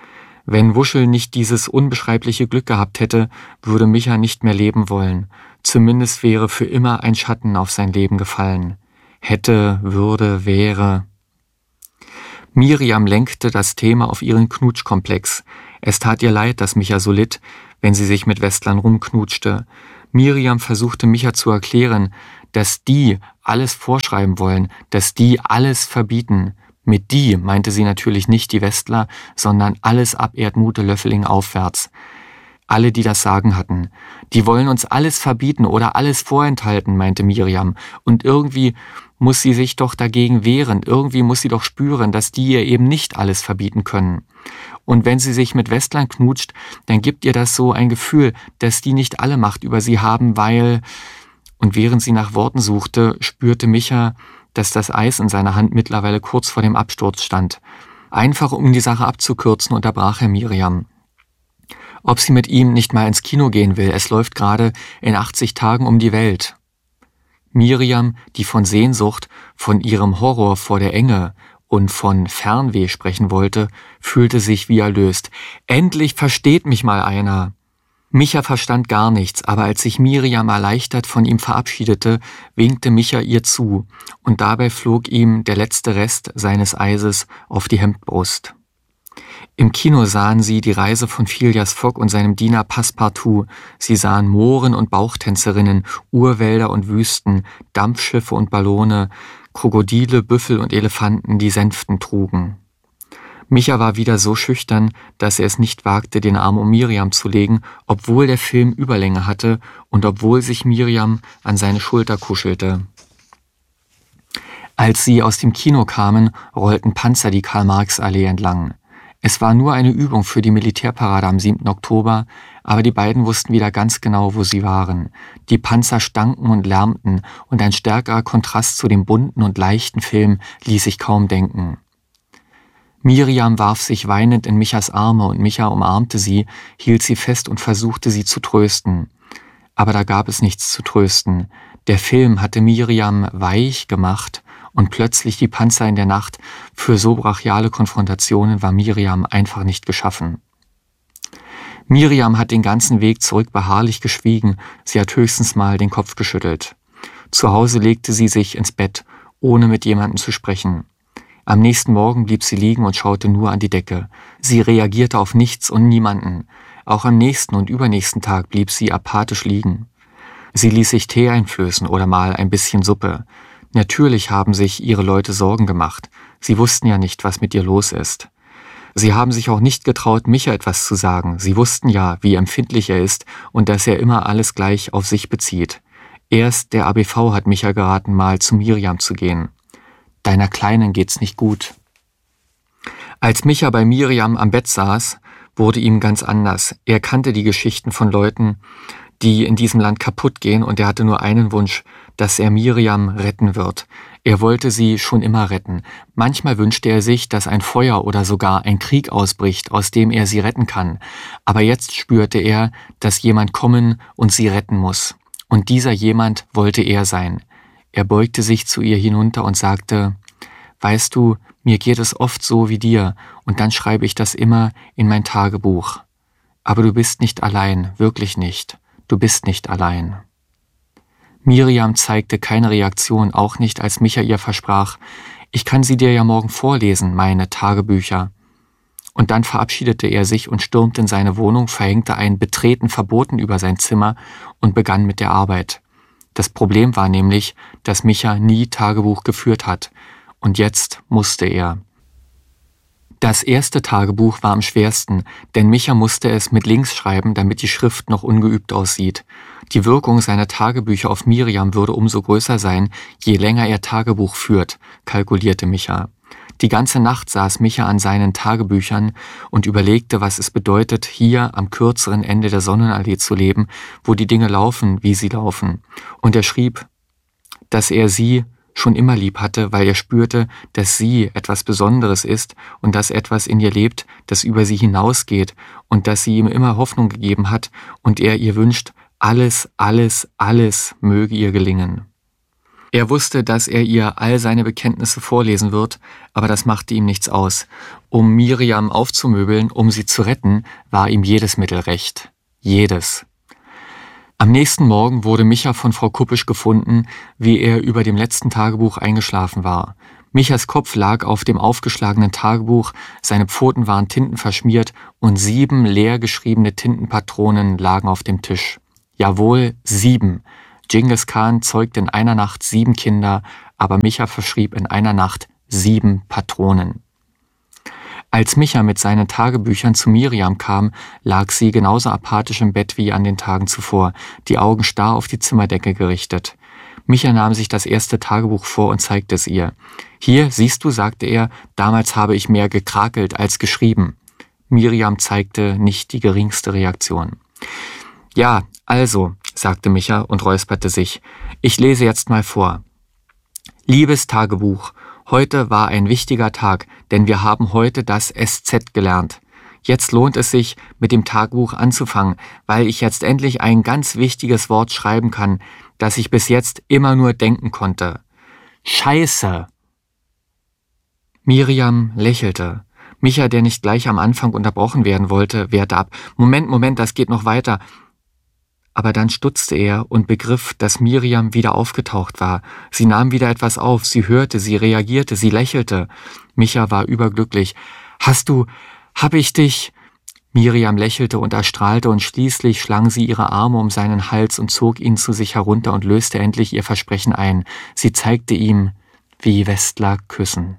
Wenn Wuschel nicht dieses unbeschreibliche Glück gehabt hätte, würde Micha nicht mehr leben wollen. Zumindest wäre für immer ein Schatten auf sein Leben gefallen. Hätte, würde, wäre. Miriam lenkte das Thema auf ihren Knutschkomplex. Es tat ihr leid, dass Micha so litt, wenn sie sich mit Westlern rumknutschte. Miriam versuchte Micha zu erklären, dass die alles vorschreiben wollen, dass die alles verbieten. Mit die meinte sie natürlich nicht die Westler, sondern alles ab Erdmute Löffeling aufwärts. Alle, die das Sagen hatten. Die wollen uns alles verbieten oder alles vorenthalten, meinte Miriam. Und irgendwie muss sie sich doch dagegen wehren. Irgendwie muss sie doch spüren, dass die ihr eben nicht alles verbieten können. Und wenn sie sich mit Westlern knutscht, dann gibt ihr das so ein Gefühl, dass die nicht alle Macht über sie haben, weil... Und während sie nach Worten suchte, spürte Micha, dass das Eis in seiner Hand mittlerweile kurz vor dem Absturz stand. Einfach um die Sache abzukürzen, unterbrach er Miriam. Ob sie mit ihm nicht mal ins Kino gehen will, es läuft gerade in achtzig Tagen um die Welt. Miriam, die von Sehnsucht, von ihrem Horror vor der Enge und von Fernweh sprechen wollte, fühlte sich wie erlöst. Endlich versteht mich mal einer. Micha verstand gar nichts, aber als sich Miriam erleichtert von ihm verabschiedete, winkte Micha ihr zu, und dabei flog ihm der letzte Rest seines Eises auf die Hemdbrust. Im Kino sahen sie die Reise von Phileas Fogg und seinem Diener Passepartout. Sie sahen Mohren und Bauchtänzerinnen, Urwälder und Wüsten, Dampfschiffe und Ballone, Krokodile, Büffel und Elefanten, die Sänften trugen. Micha war wieder so schüchtern, dass er es nicht wagte, den Arm um Miriam zu legen, obwohl der Film Überlänge hatte und obwohl sich Miriam an seine Schulter kuschelte. Als sie aus dem Kino kamen, rollten Panzer die Karl-Marx-Allee entlang. Es war nur eine Übung für die Militärparade am siebten Oktober, aber die beiden wussten wieder ganz genau, wo sie waren. Die Panzer stanken und lärmten, und ein stärkerer Kontrast zu dem bunten und leichten Film ließ sich kaum denken. Miriam warf sich weinend in Michas Arme, und Micha umarmte sie, hielt sie fest und versuchte, sie zu trösten. Aber da gab es nichts zu trösten. Der Film hatte Miriam weich gemacht, und plötzlich die Panzer in der Nacht. Für so brachiale Konfrontationen war Miriam einfach nicht geschaffen. Miriam hat den ganzen Weg zurück beharrlich geschwiegen, sie hat höchstens mal den Kopf geschüttelt. Zu Hause legte sie sich ins Bett, ohne mit jemandem zu sprechen. Am nächsten Morgen blieb sie liegen und schaute nur an die Decke. Sie reagierte auf nichts und niemanden. Auch am nächsten und übernächsten Tag blieb sie apathisch liegen. Sie ließ sich Tee einflößen oder mal ein bisschen Suppe. Natürlich haben sich ihre Leute Sorgen gemacht. Sie wussten ja nicht, was mit ihr los ist. Sie haben sich auch nicht getraut, Micha etwas zu sagen. Sie wussten ja, wie empfindlich er ist und dass er immer alles gleich auf sich bezieht. Erst der A B V hat Micha geraten, mal zu Miriam zu gehen. Deiner Kleinen geht's nicht gut. Als Micha bei Miriam am Bett saß, wurde ihm ganz anders. Er kannte die Geschichten von Leuten, die in diesem Land kaputt gehen, und er hatte nur einen Wunsch, dass er Miriam retten wird. Er wollte sie schon immer retten. Manchmal wünschte er sich, dass ein Feuer oder sogar ein Krieg ausbricht, aus dem er sie retten kann. Aber jetzt spürte er, dass jemand kommen und sie retten muss. Und dieser jemand wollte er sein. Er beugte sich zu ihr hinunter und sagte, weißt du, mir geht es oft so wie dir, und dann schreibe ich das immer in mein Tagebuch. Aber du bist nicht allein, wirklich nicht. Du bist nicht allein. Miriam zeigte keine Reaktion, auch nicht, als Micha ihr versprach, ich kann sie dir ja morgen vorlesen, meine Tagebücher. Und dann verabschiedete er sich und stürmte in seine Wohnung, verhängte ein Betreten verboten über sein Zimmer und begann mit der Arbeit. Das Problem war nämlich, dass Micha nie Tagebuch geführt hat. Und jetzt musste er. Das erste Tagebuch war am schwersten, denn Micha musste es mit links schreiben, damit die Schrift noch ungeübt aussieht. Die Wirkung seiner Tagebücher auf Miriam würde umso größer sein, je länger er Tagebuch führt, kalkulierte Micha. Die ganze Nacht saß Micha an seinen Tagebüchern und überlegte, was es bedeutet, hier am kürzeren Ende der Sonnenallee zu leben, wo die Dinge laufen, wie sie laufen. Und er schrieb, dass er sie schon immer lieb hatte, weil er spürte, dass sie etwas Besonderes ist und dass etwas in ihr lebt, das über sie hinausgeht und dass sie ihm immer Hoffnung gegeben hat und er ihr wünscht, alles, alles, alles möge ihr gelingen. Er wusste, dass er ihr all seine Bekenntnisse vorlesen wird, aber das machte ihm nichts aus. Um Miriam aufzumöbeln, um sie zu retten, war ihm jedes Mittel recht. Jedes. Am nächsten Morgen wurde Micha von Frau Kuppisch gefunden, wie er über dem letzten Tagebuch eingeschlafen war. Michas Kopf lag auf dem aufgeschlagenen Tagebuch, seine Pfoten waren tintenverschmiert und sieben leer geschriebene Tintenpatronen lagen auf dem Tisch. Jawohl, sieben. Dschingis Khan zeugte in einer Nacht sieben Kinder, aber Micha verschrieb in einer Nacht sieben Patronen. Als Micha mit seinen Tagebüchern zu Miriam kam, lag sie genauso apathisch im Bett wie an den Tagen zuvor, die Augen starr auf die Zimmerdecke gerichtet. Micha nahm sich das erste Tagebuch vor und zeigte es ihr. »Hier, siehst du«, sagte er, »damals habe ich mehr gekrakelt als geschrieben.« Miriam zeigte nicht die geringste Reaktion. »Ja, also«, sagte Micha und räusperte sich, »ich lese jetzt mal vor. Liebes Tagebuch, heute war ein wichtiger Tag, denn wir haben heute das S Z gelernt. Jetzt lohnt es sich, mit dem Tagebuch anzufangen, weil ich jetzt endlich ein ganz wichtiges Wort schreiben kann, das ich bis jetzt immer nur denken konnte. Scheiße!« Miriam lächelte. Micha, der nicht gleich am Anfang unterbrochen werden wollte, wehrte ab. »Moment, Moment, das geht noch weiter.« Aber dann stutzte er und begriff, dass Miriam wieder aufgetaucht war. Sie nahm wieder etwas auf, sie hörte, sie reagierte, sie lächelte. Micha war überglücklich. »Hast du, hab ich dich?« Miriam lächelte und erstrahlte und schließlich schlang sie ihre Arme um seinen Hals und zog ihn zu sich herunter und löste endlich ihr Versprechen ein. Sie zeigte ihm, wie Westler küssen.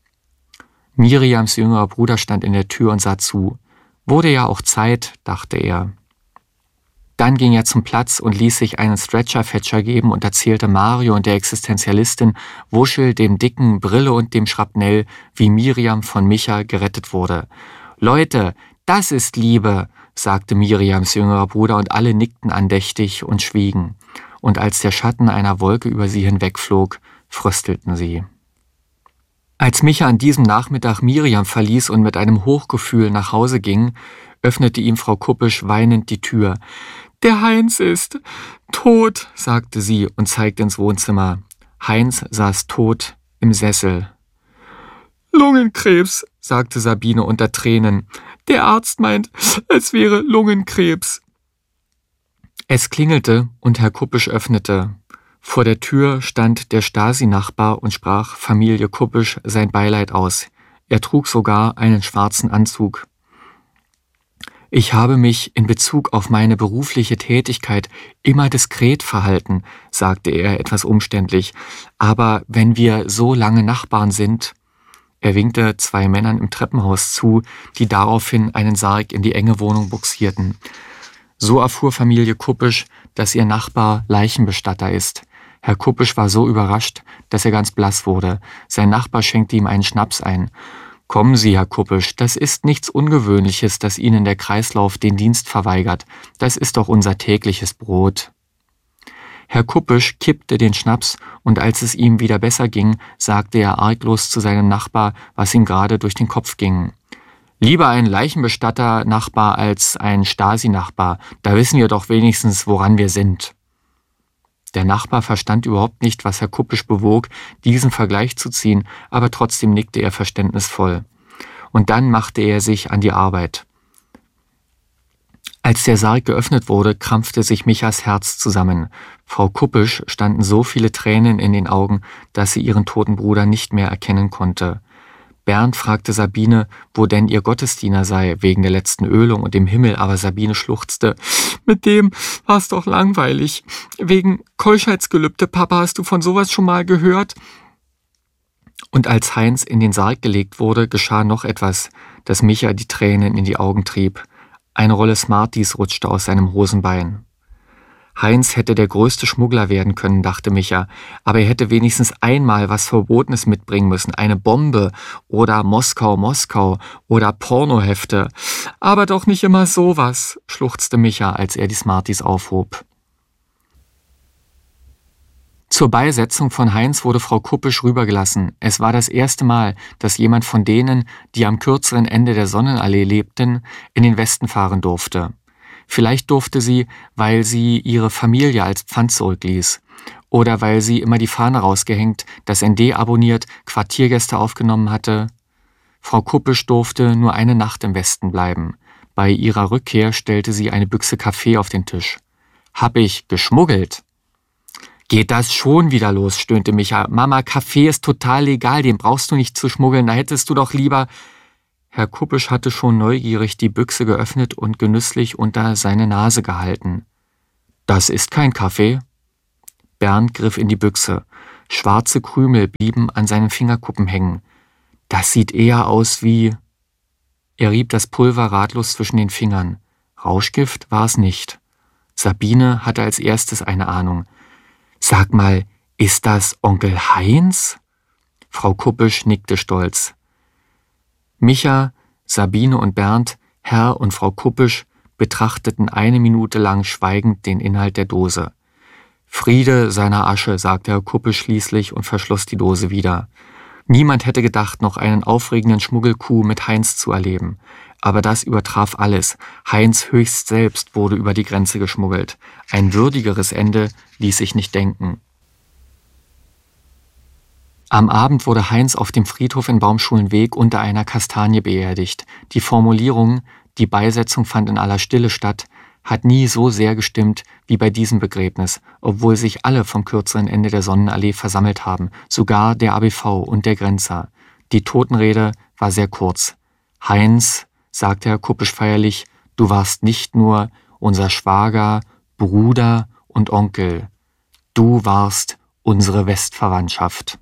Miriams jüngerer Bruder stand in der Tür und sah zu. Wurde ja auch Zeit, dachte er. Dann ging er zum Platz und ließ sich einen Stretcher-Fetscher geben und erzählte Mario und der Existenzialistin, Wuschel, dem Dicken, Brille und dem Schrapnell, wie Miriam von Micha gerettet wurde. »Leute, das ist Liebe«, sagte Miriams jüngerer Bruder und alle nickten andächtig und schwiegen. Und als der Schatten einer Wolke über sie hinwegflog, fröstelten sie. Als Micha an diesem Nachmittag Miriam verließ und mit einem Hochgefühl nach Hause ging, öffnete ihm Frau Kuppisch weinend die Tür. »Der Heinz ist tot«, sagte sie und zeigte ins Wohnzimmer. Heinz saß tot im Sessel. »Lungenkrebs«, sagte Sabine unter Tränen. »Der Arzt meint, es wäre Lungenkrebs.« Es klingelte und Herr Kuppisch öffnete. Vor der Tür stand der Stasi-Nachbar und sprach Familie Kuppisch sein Beileid aus. Er trug sogar einen schwarzen Anzug. »Ich habe mich in Bezug auf meine berufliche Tätigkeit immer diskret verhalten«, sagte er etwas umständlich. »Aber wenn wir so lange Nachbarn sind...« Er winkte zwei Männern im Treppenhaus zu, die daraufhin einen Sarg in die enge Wohnung buxierten. So erfuhr Familie Kuppisch, dass ihr Nachbar Leichenbestatter ist. Herr Kuppisch war so überrascht, dass er ganz blass wurde. Sein Nachbar schenkte ihm einen Schnaps ein. »Kommen Sie, Herr Kuppisch, das ist nichts Ungewöhnliches, dass Ihnen der Kreislauf den Dienst verweigert. Das ist doch unser tägliches Brot.« Herr Kuppisch kippte den Schnaps und als es ihm wieder besser ging, sagte er arglos zu seinem Nachbar, was ihm gerade durch den Kopf ging. »Lieber ein Leichenbestatter-Nachbar als ein Stasi-Nachbar. Da wissen wir doch wenigstens, woran wir sind.« Der Nachbar verstand überhaupt nicht, was Herr Kuppisch bewog, diesen Vergleich zu ziehen, aber trotzdem nickte er verständnisvoll. Und dann machte er sich an die Arbeit. Als der Sarg geöffnet wurde, krampfte sich Michas Herz zusammen. Frau Kuppisch standen so viele Tränen in den Augen, dass sie ihren toten Bruder nicht mehr erkennen konnte. Bernd fragte Sabine, wo denn ihr Gottesdiener sei, wegen der letzten Ölung und dem Himmel, aber Sabine schluchzte. »Mit dem war's doch langweilig. Wegen Keuschheitsgelübde, Papa, hast du von sowas schon mal gehört?« Und als Heinz in den Sarg gelegt wurde, geschah noch etwas, das Micha die Tränen in die Augen trieb. Eine Rolle Smarties rutschte aus seinem Hosenbein. Heinz hätte der größte Schmuggler werden können, dachte Micha, aber er hätte wenigstens einmal was Verbotenes mitbringen müssen, eine Bombe oder Moskau, Moskau oder Pornohefte. Aber doch nicht immer sowas, schluchzte Micha, als er die Smarties aufhob. Zur Beisetzung von Heinz wurde Frau Kuppisch rübergelassen. Es war das erste Mal, dass jemand von denen, die am kürzeren Ende der Sonnenallee lebten, in den Westen fahren durfte. Vielleicht durfte sie, weil sie ihre Familie als Pfand zurückließ. oder weil sie immer die Fahne rausgehängt, das N D abonniert, Quartiergäste aufgenommen hatte. Frau Kuppisch durfte nur eine Nacht im Westen bleiben. Bei ihrer Rückkehr stellte sie eine Büchse Kaffee auf den Tisch. »Hab ich geschmuggelt?« »Geht das schon wieder los?«, stöhnte Micha. »Mama, Kaffee ist total legal, den brauchst du nicht zu schmuggeln, da hättest du doch lieber...« Herr Kuppisch hatte schon neugierig die Büchse geöffnet und genüsslich unter seine Nase gehalten. »Das ist kein Kaffee.« Bernd griff in die Büchse. Schwarze Krümel blieben an seinen Fingerkuppen hängen. »Das sieht eher aus wie...« Er rieb das Pulver ratlos zwischen den Fingern. Rauschgift war es nicht. Sabine hatte als erstes eine Ahnung. »Sag mal, ist das Onkel Heinz?« Frau Kuppisch nickte stolz. Micha, Sabine und Bernd, Herr und Frau Kuppisch, betrachteten eine Minute lang schweigend den Inhalt der Dose. »Friede seiner Asche«, sagte Herr Kuppisch schließlich und verschloss die Dose wieder. Niemand hätte gedacht, noch einen aufregenden Schmuggelcoup mit Heinz zu erleben. Aber das übertraf alles. Heinz höchst selbst wurde über die Grenze geschmuggelt. Ein würdigeres Ende ließ sich nicht denken. Am Abend wurde Heinz auf dem Friedhof in Baumschulenweg unter einer Kastanie beerdigt. Die Formulierung, die Beisetzung fand in aller Stille statt, hat nie so sehr gestimmt wie bei diesem Begräbnis, obwohl sich alle vom kürzeren Ende der Sonnenallee versammelt haben, sogar der A B V und der Grenzer. Die Totenrede war sehr kurz. »Heinz«, sagte Herr Kuppisch feierlich, »du warst nicht nur unser Schwager, Bruder und Onkel. Du warst unsere Westverwandtschaft.«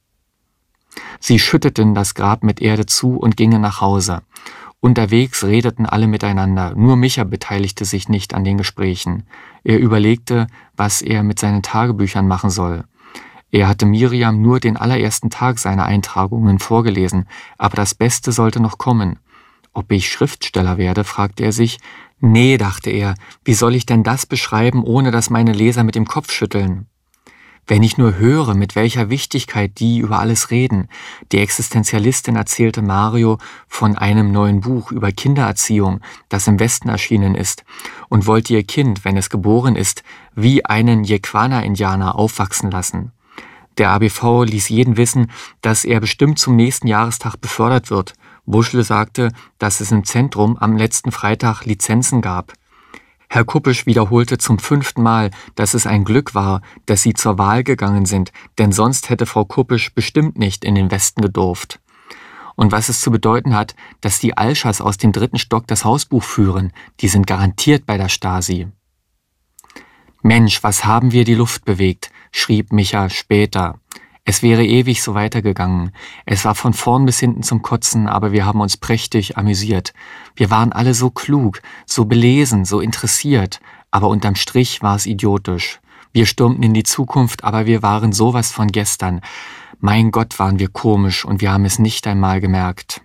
Sie schütteten das Grab mit Erde zu und gingen nach Hause. Unterwegs redeten alle miteinander, nur Micha beteiligte sich nicht an den Gesprächen. Er überlegte, was er mit seinen Tagebüchern machen soll. Er hatte Miriam nur den allerersten Tag seiner Eintragungen vorgelesen, aber das Beste sollte noch kommen. Ob ich Schriftsteller werde, fragte er sich. Nee, dachte er, wie soll ich denn das beschreiben, ohne dass meine Leser mit dem Kopf schütteln? Wenn ich nur höre, mit welcher Wichtigkeit die über alles reden. Die Existenzialistin erzählte Mario von einem neuen Buch über Kindererziehung, das im Westen erschienen ist, und wollte ihr Kind, wenn es geboren ist, wie einen Yekwana-Indianer aufwachsen lassen. Der A B V ließ jeden wissen, dass er bestimmt zum nächsten Jahrestag befördert wird. Wuschle sagte, dass es im Zentrum am letzten Freitag Lizenzen gab. Herr Kuppisch wiederholte zum fünften Mal, dass es ein Glück war, dass sie zur Wahl gegangen sind, denn sonst hätte Frau Kuppisch bestimmt nicht in den Westen gedurft. Und was es zu bedeuten hat, dass die Alschers aus dem dritten Stock das Hausbuch führen, die sind garantiert bei der Stasi. »Mensch, was haben wir die Luft bewegt«, schrieb Micha später. Es wäre ewig so weitergegangen. Es war von vorn bis hinten zum Kotzen, aber wir haben uns prächtig amüsiert. Wir waren alle so klug, so belesen, so interessiert, aber unterm Strich war es idiotisch. Wir stürmten in die Zukunft, aber wir waren sowas von gestern. Mein Gott, waren wir komisch und wir haben es nicht einmal gemerkt.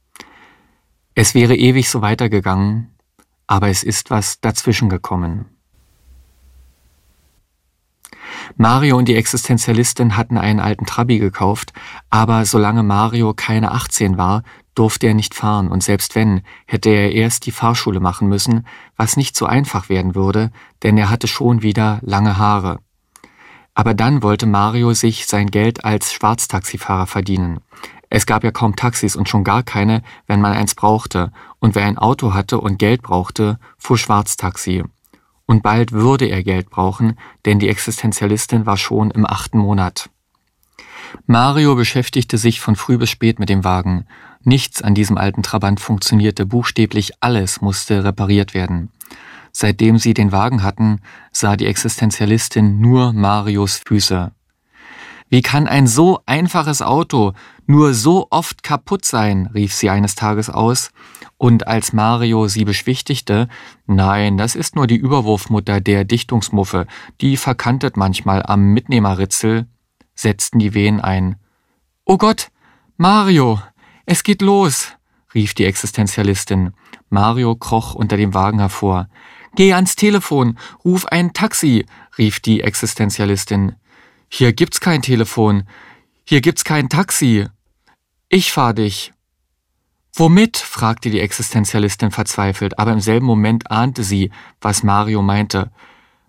Es wäre ewig so weitergegangen, aber es ist was dazwischen gekommen. Mario und die Existenzialistin hatten einen alten Trabi gekauft, aber solange Mario keine achtzehn war, durfte er nicht fahren und selbst wenn, hätte er erst die Fahrschule machen müssen, was nicht so einfach werden würde, denn er hatte schon wieder lange Haare. Aber dann wollte Mario sich sein Geld als Schwarztaxifahrer verdienen. Es gab ja kaum Taxis und schon gar keine, wenn man eins brauchte, und wer ein Auto hatte und Geld brauchte, fuhr Schwarztaxi. Und bald würde er Geld brauchen, denn die Existenzialistin war schon im achten Monat. Mario beschäftigte sich von früh bis spät mit dem Wagen. Nichts an diesem alten Trabant funktionierte, buchstäblich alles musste repariert werden. Seitdem sie den Wagen hatten, sah die Existenzialistin nur Marios Füße. »Wie kann ein so einfaches Auto nur so oft kaputt sein?«, rief sie eines Tages aus. Und als Mario sie beschwichtigte, »Nein, das ist nur die Überwurfmutter der Dichtungsmuffe, die verkantet manchmal am Mitnehmerritzel«, setzten die Wehen ein. »Oh Gott, Mario, es geht los«, rief die Existenzialistin. Mario kroch unter dem Wagen hervor. »Geh ans Telefon, ruf ein Taxi«, rief die Existenzialistin. »Hier gibt's kein Telefon, hier gibt's kein Taxi. Ich fahr dich.« »Womit?«, fragte die Existenzialistin verzweifelt, aber im selben Moment ahnte sie, was Mario meinte.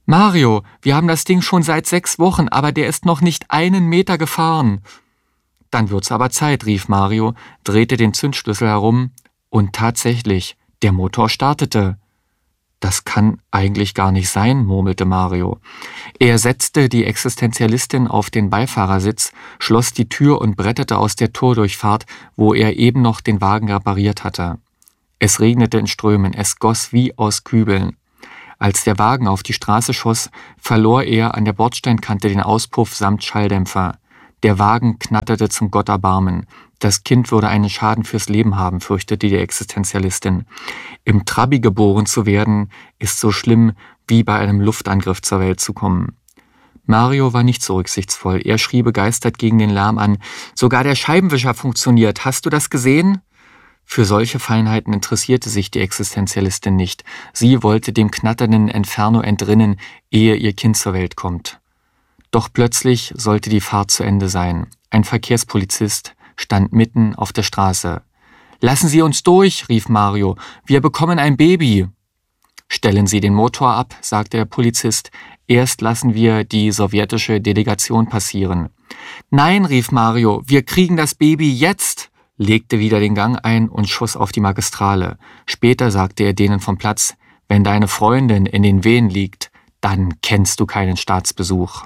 Mario, wir haben das Ding schon seit sechs Wochen, aber der ist noch nicht einen Meter gefahren. Dann wird's aber Zeit, rief Mario, drehte den Zündschlüssel herum und tatsächlich, der Motor startete. Das kann eigentlich gar nicht sein, murmelte Mario. Er setzte die Existenzialistin auf den Beifahrersitz, schloss die Tür und bretterte aus der Tordurchfahrt, wo er eben noch den Wagen repariert hatte. Es regnete in Strömen, es goss wie aus Kübeln. Als der Wagen auf die Straße schoss, verlor er an der Bordsteinkante den Auspuff samt Schalldämpfer. Der Wagen knatterte zum Gotterbarmen. Das Kind würde einen Schaden fürs Leben haben, fürchtete die Existenzialistin. Im Trabi geboren zu werden, ist so schlimm, wie bei einem Luftangriff zur Welt zu kommen. Mario war nicht so rücksichtsvoll. Er schrie begeistert gegen den Lärm an. Sogar der Scheibenwischer funktioniert. Hast du das gesehen? Für solche Feinheiten interessierte sich die Existenzialistin nicht. Sie wollte dem knatternden Inferno entrinnen, ehe ihr Kind zur Welt kommt. Doch plötzlich sollte die Fahrt zu Ende sein. Ein Verkehrspolizist stand mitten auf der Straße. »Lassen Sie uns durch«, rief Mario. »Wir bekommen ein Baby.« »Stellen Sie den Motor ab«, sagte der Polizist. »Erst lassen wir die sowjetische Delegation passieren.« »Nein«, rief Mario, »wir kriegen das Baby jetzt«, legte wieder den Gang ein und schoss auf die Magistrale. Später sagte er denen vom Platz, »Wenn deine Freundin in den Wehen liegt, dann kennst du keinen Staatsbesuch.«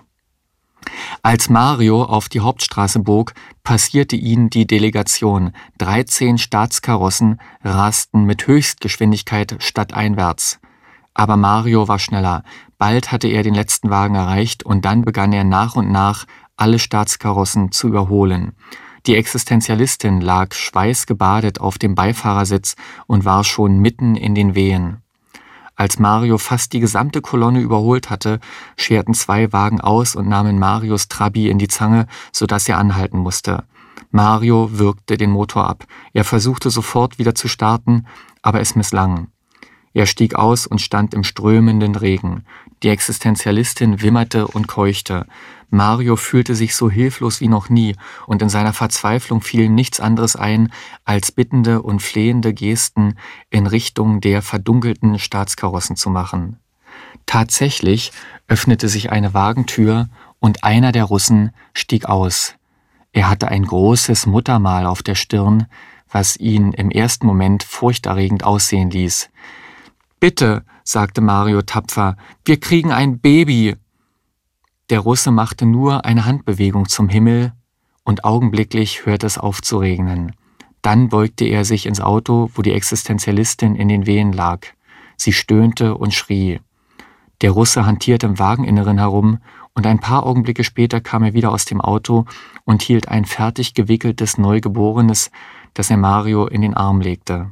Als Mario auf die Hauptstraße bog, passierte ihn die Delegation. Dreizehn Staatskarossen rasten mit Höchstgeschwindigkeit stadteinwärts. Aber Mario war schneller. Bald hatte er den letzten Wagen erreicht und dann begann er nach und nach, alle Staatskarossen zu überholen. Die Existenzialistin lag schweißgebadet auf dem Beifahrersitz und war schon mitten in den Wehen. Als Mario fast die gesamte Kolonne überholt hatte, scherten zwei Wagen aus und nahmen Marios Trabi in die Zange, sodass er anhalten musste. Mario würgte den Motor ab. Er versuchte sofort wieder zu starten, aber es misslang. Er stieg aus und stand im strömenden Regen. Die Existenzialistin wimmerte und keuchte. Mario fühlte sich so hilflos wie noch nie, und in seiner Verzweiflung fiel ihm nichts anderes ein, als bittende und flehende Gesten in Richtung der verdunkelten Staatskarossen zu machen. Tatsächlich öffnete sich eine Wagentür und einer der Russen stieg aus. Er hatte ein großes Muttermal auf der Stirn, was ihn im ersten Moment furchterregend aussehen ließ. »Bitte«, sagte Mario tapfer, »wir kriegen ein Baby.« Der Russe machte nur eine Handbewegung zum Himmel und augenblicklich hörte es auf zu regnen. Dann beugte er sich ins Auto, wo die Existenzialistin in den Wehen lag. Sie stöhnte und schrie. Der Russe hantierte im Wageninneren herum und ein paar Augenblicke später kam er wieder aus dem Auto und hielt ein fertig gewickeltes Neugeborenes, das er Mario in den Arm legte.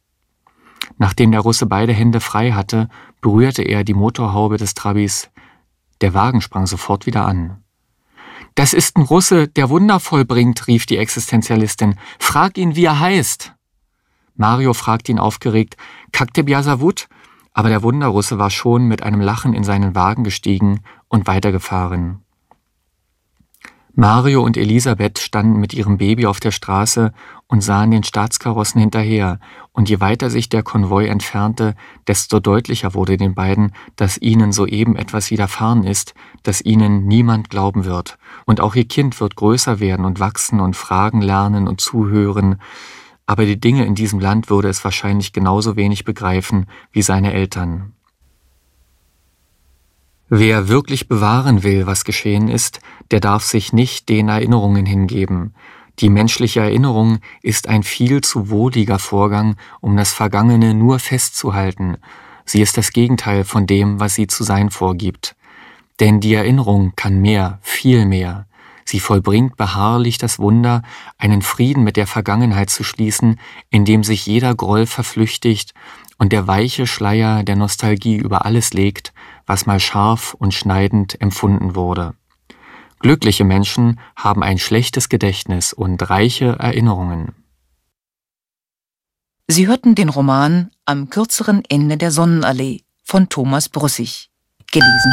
Nachdem der Russe beide Hände frei hatte, berührte er die Motorhaube des Trabis. Der Wagen sprang sofort wieder an. »Das ist ein Russe, der Wunder vollbringt«, rief die Existenzialistin. »Frag ihn, wie er heißt.« Mario fragte ihn aufgeregt, »Kaktebiasavut?« Aber der Wunderrusse war schon mit einem Lachen in seinen Wagen gestiegen und weitergefahren. Mario und Elisabeth standen mit ihrem Baby auf der Straße und sahen den Staatskarossen hinterher, und je weiter sich der Konvoi entfernte, desto deutlicher wurde den beiden, dass ihnen soeben etwas widerfahren ist, das ihnen niemand glauben wird. Und auch ihr Kind wird größer werden und wachsen und Fragen lernen und zuhören, aber die Dinge in diesem Land würde es wahrscheinlich genauso wenig begreifen wie seine Eltern. Wer wirklich bewahren will, was geschehen ist, der darf sich nicht den Erinnerungen hingeben. Die menschliche Erinnerung ist ein viel zu wohliger Vorgang, um das Vergangene nur festzuhalten. Sie ist das Gegenteil von dem, was sie zu sein vorgibt. Denn die Erinnerung kann mehr, viel mehr. Sie vollbringt beharrlich das Wunder, einen Frieden mit der Vergangenheit zu schließen, in dem sich jeder Groll verflüchtigt und der weiche Schleier der Nostalgie über alles legt, was mal scharf und schneidend empfunden wurde. Glückliche Menschen haben ein schlechtes Gedächtnis und reiche Erinnerungen. Sie hörten den Roman »Am kürzeren Ende der Sonnenallee« von Thomas Brussig, gelesen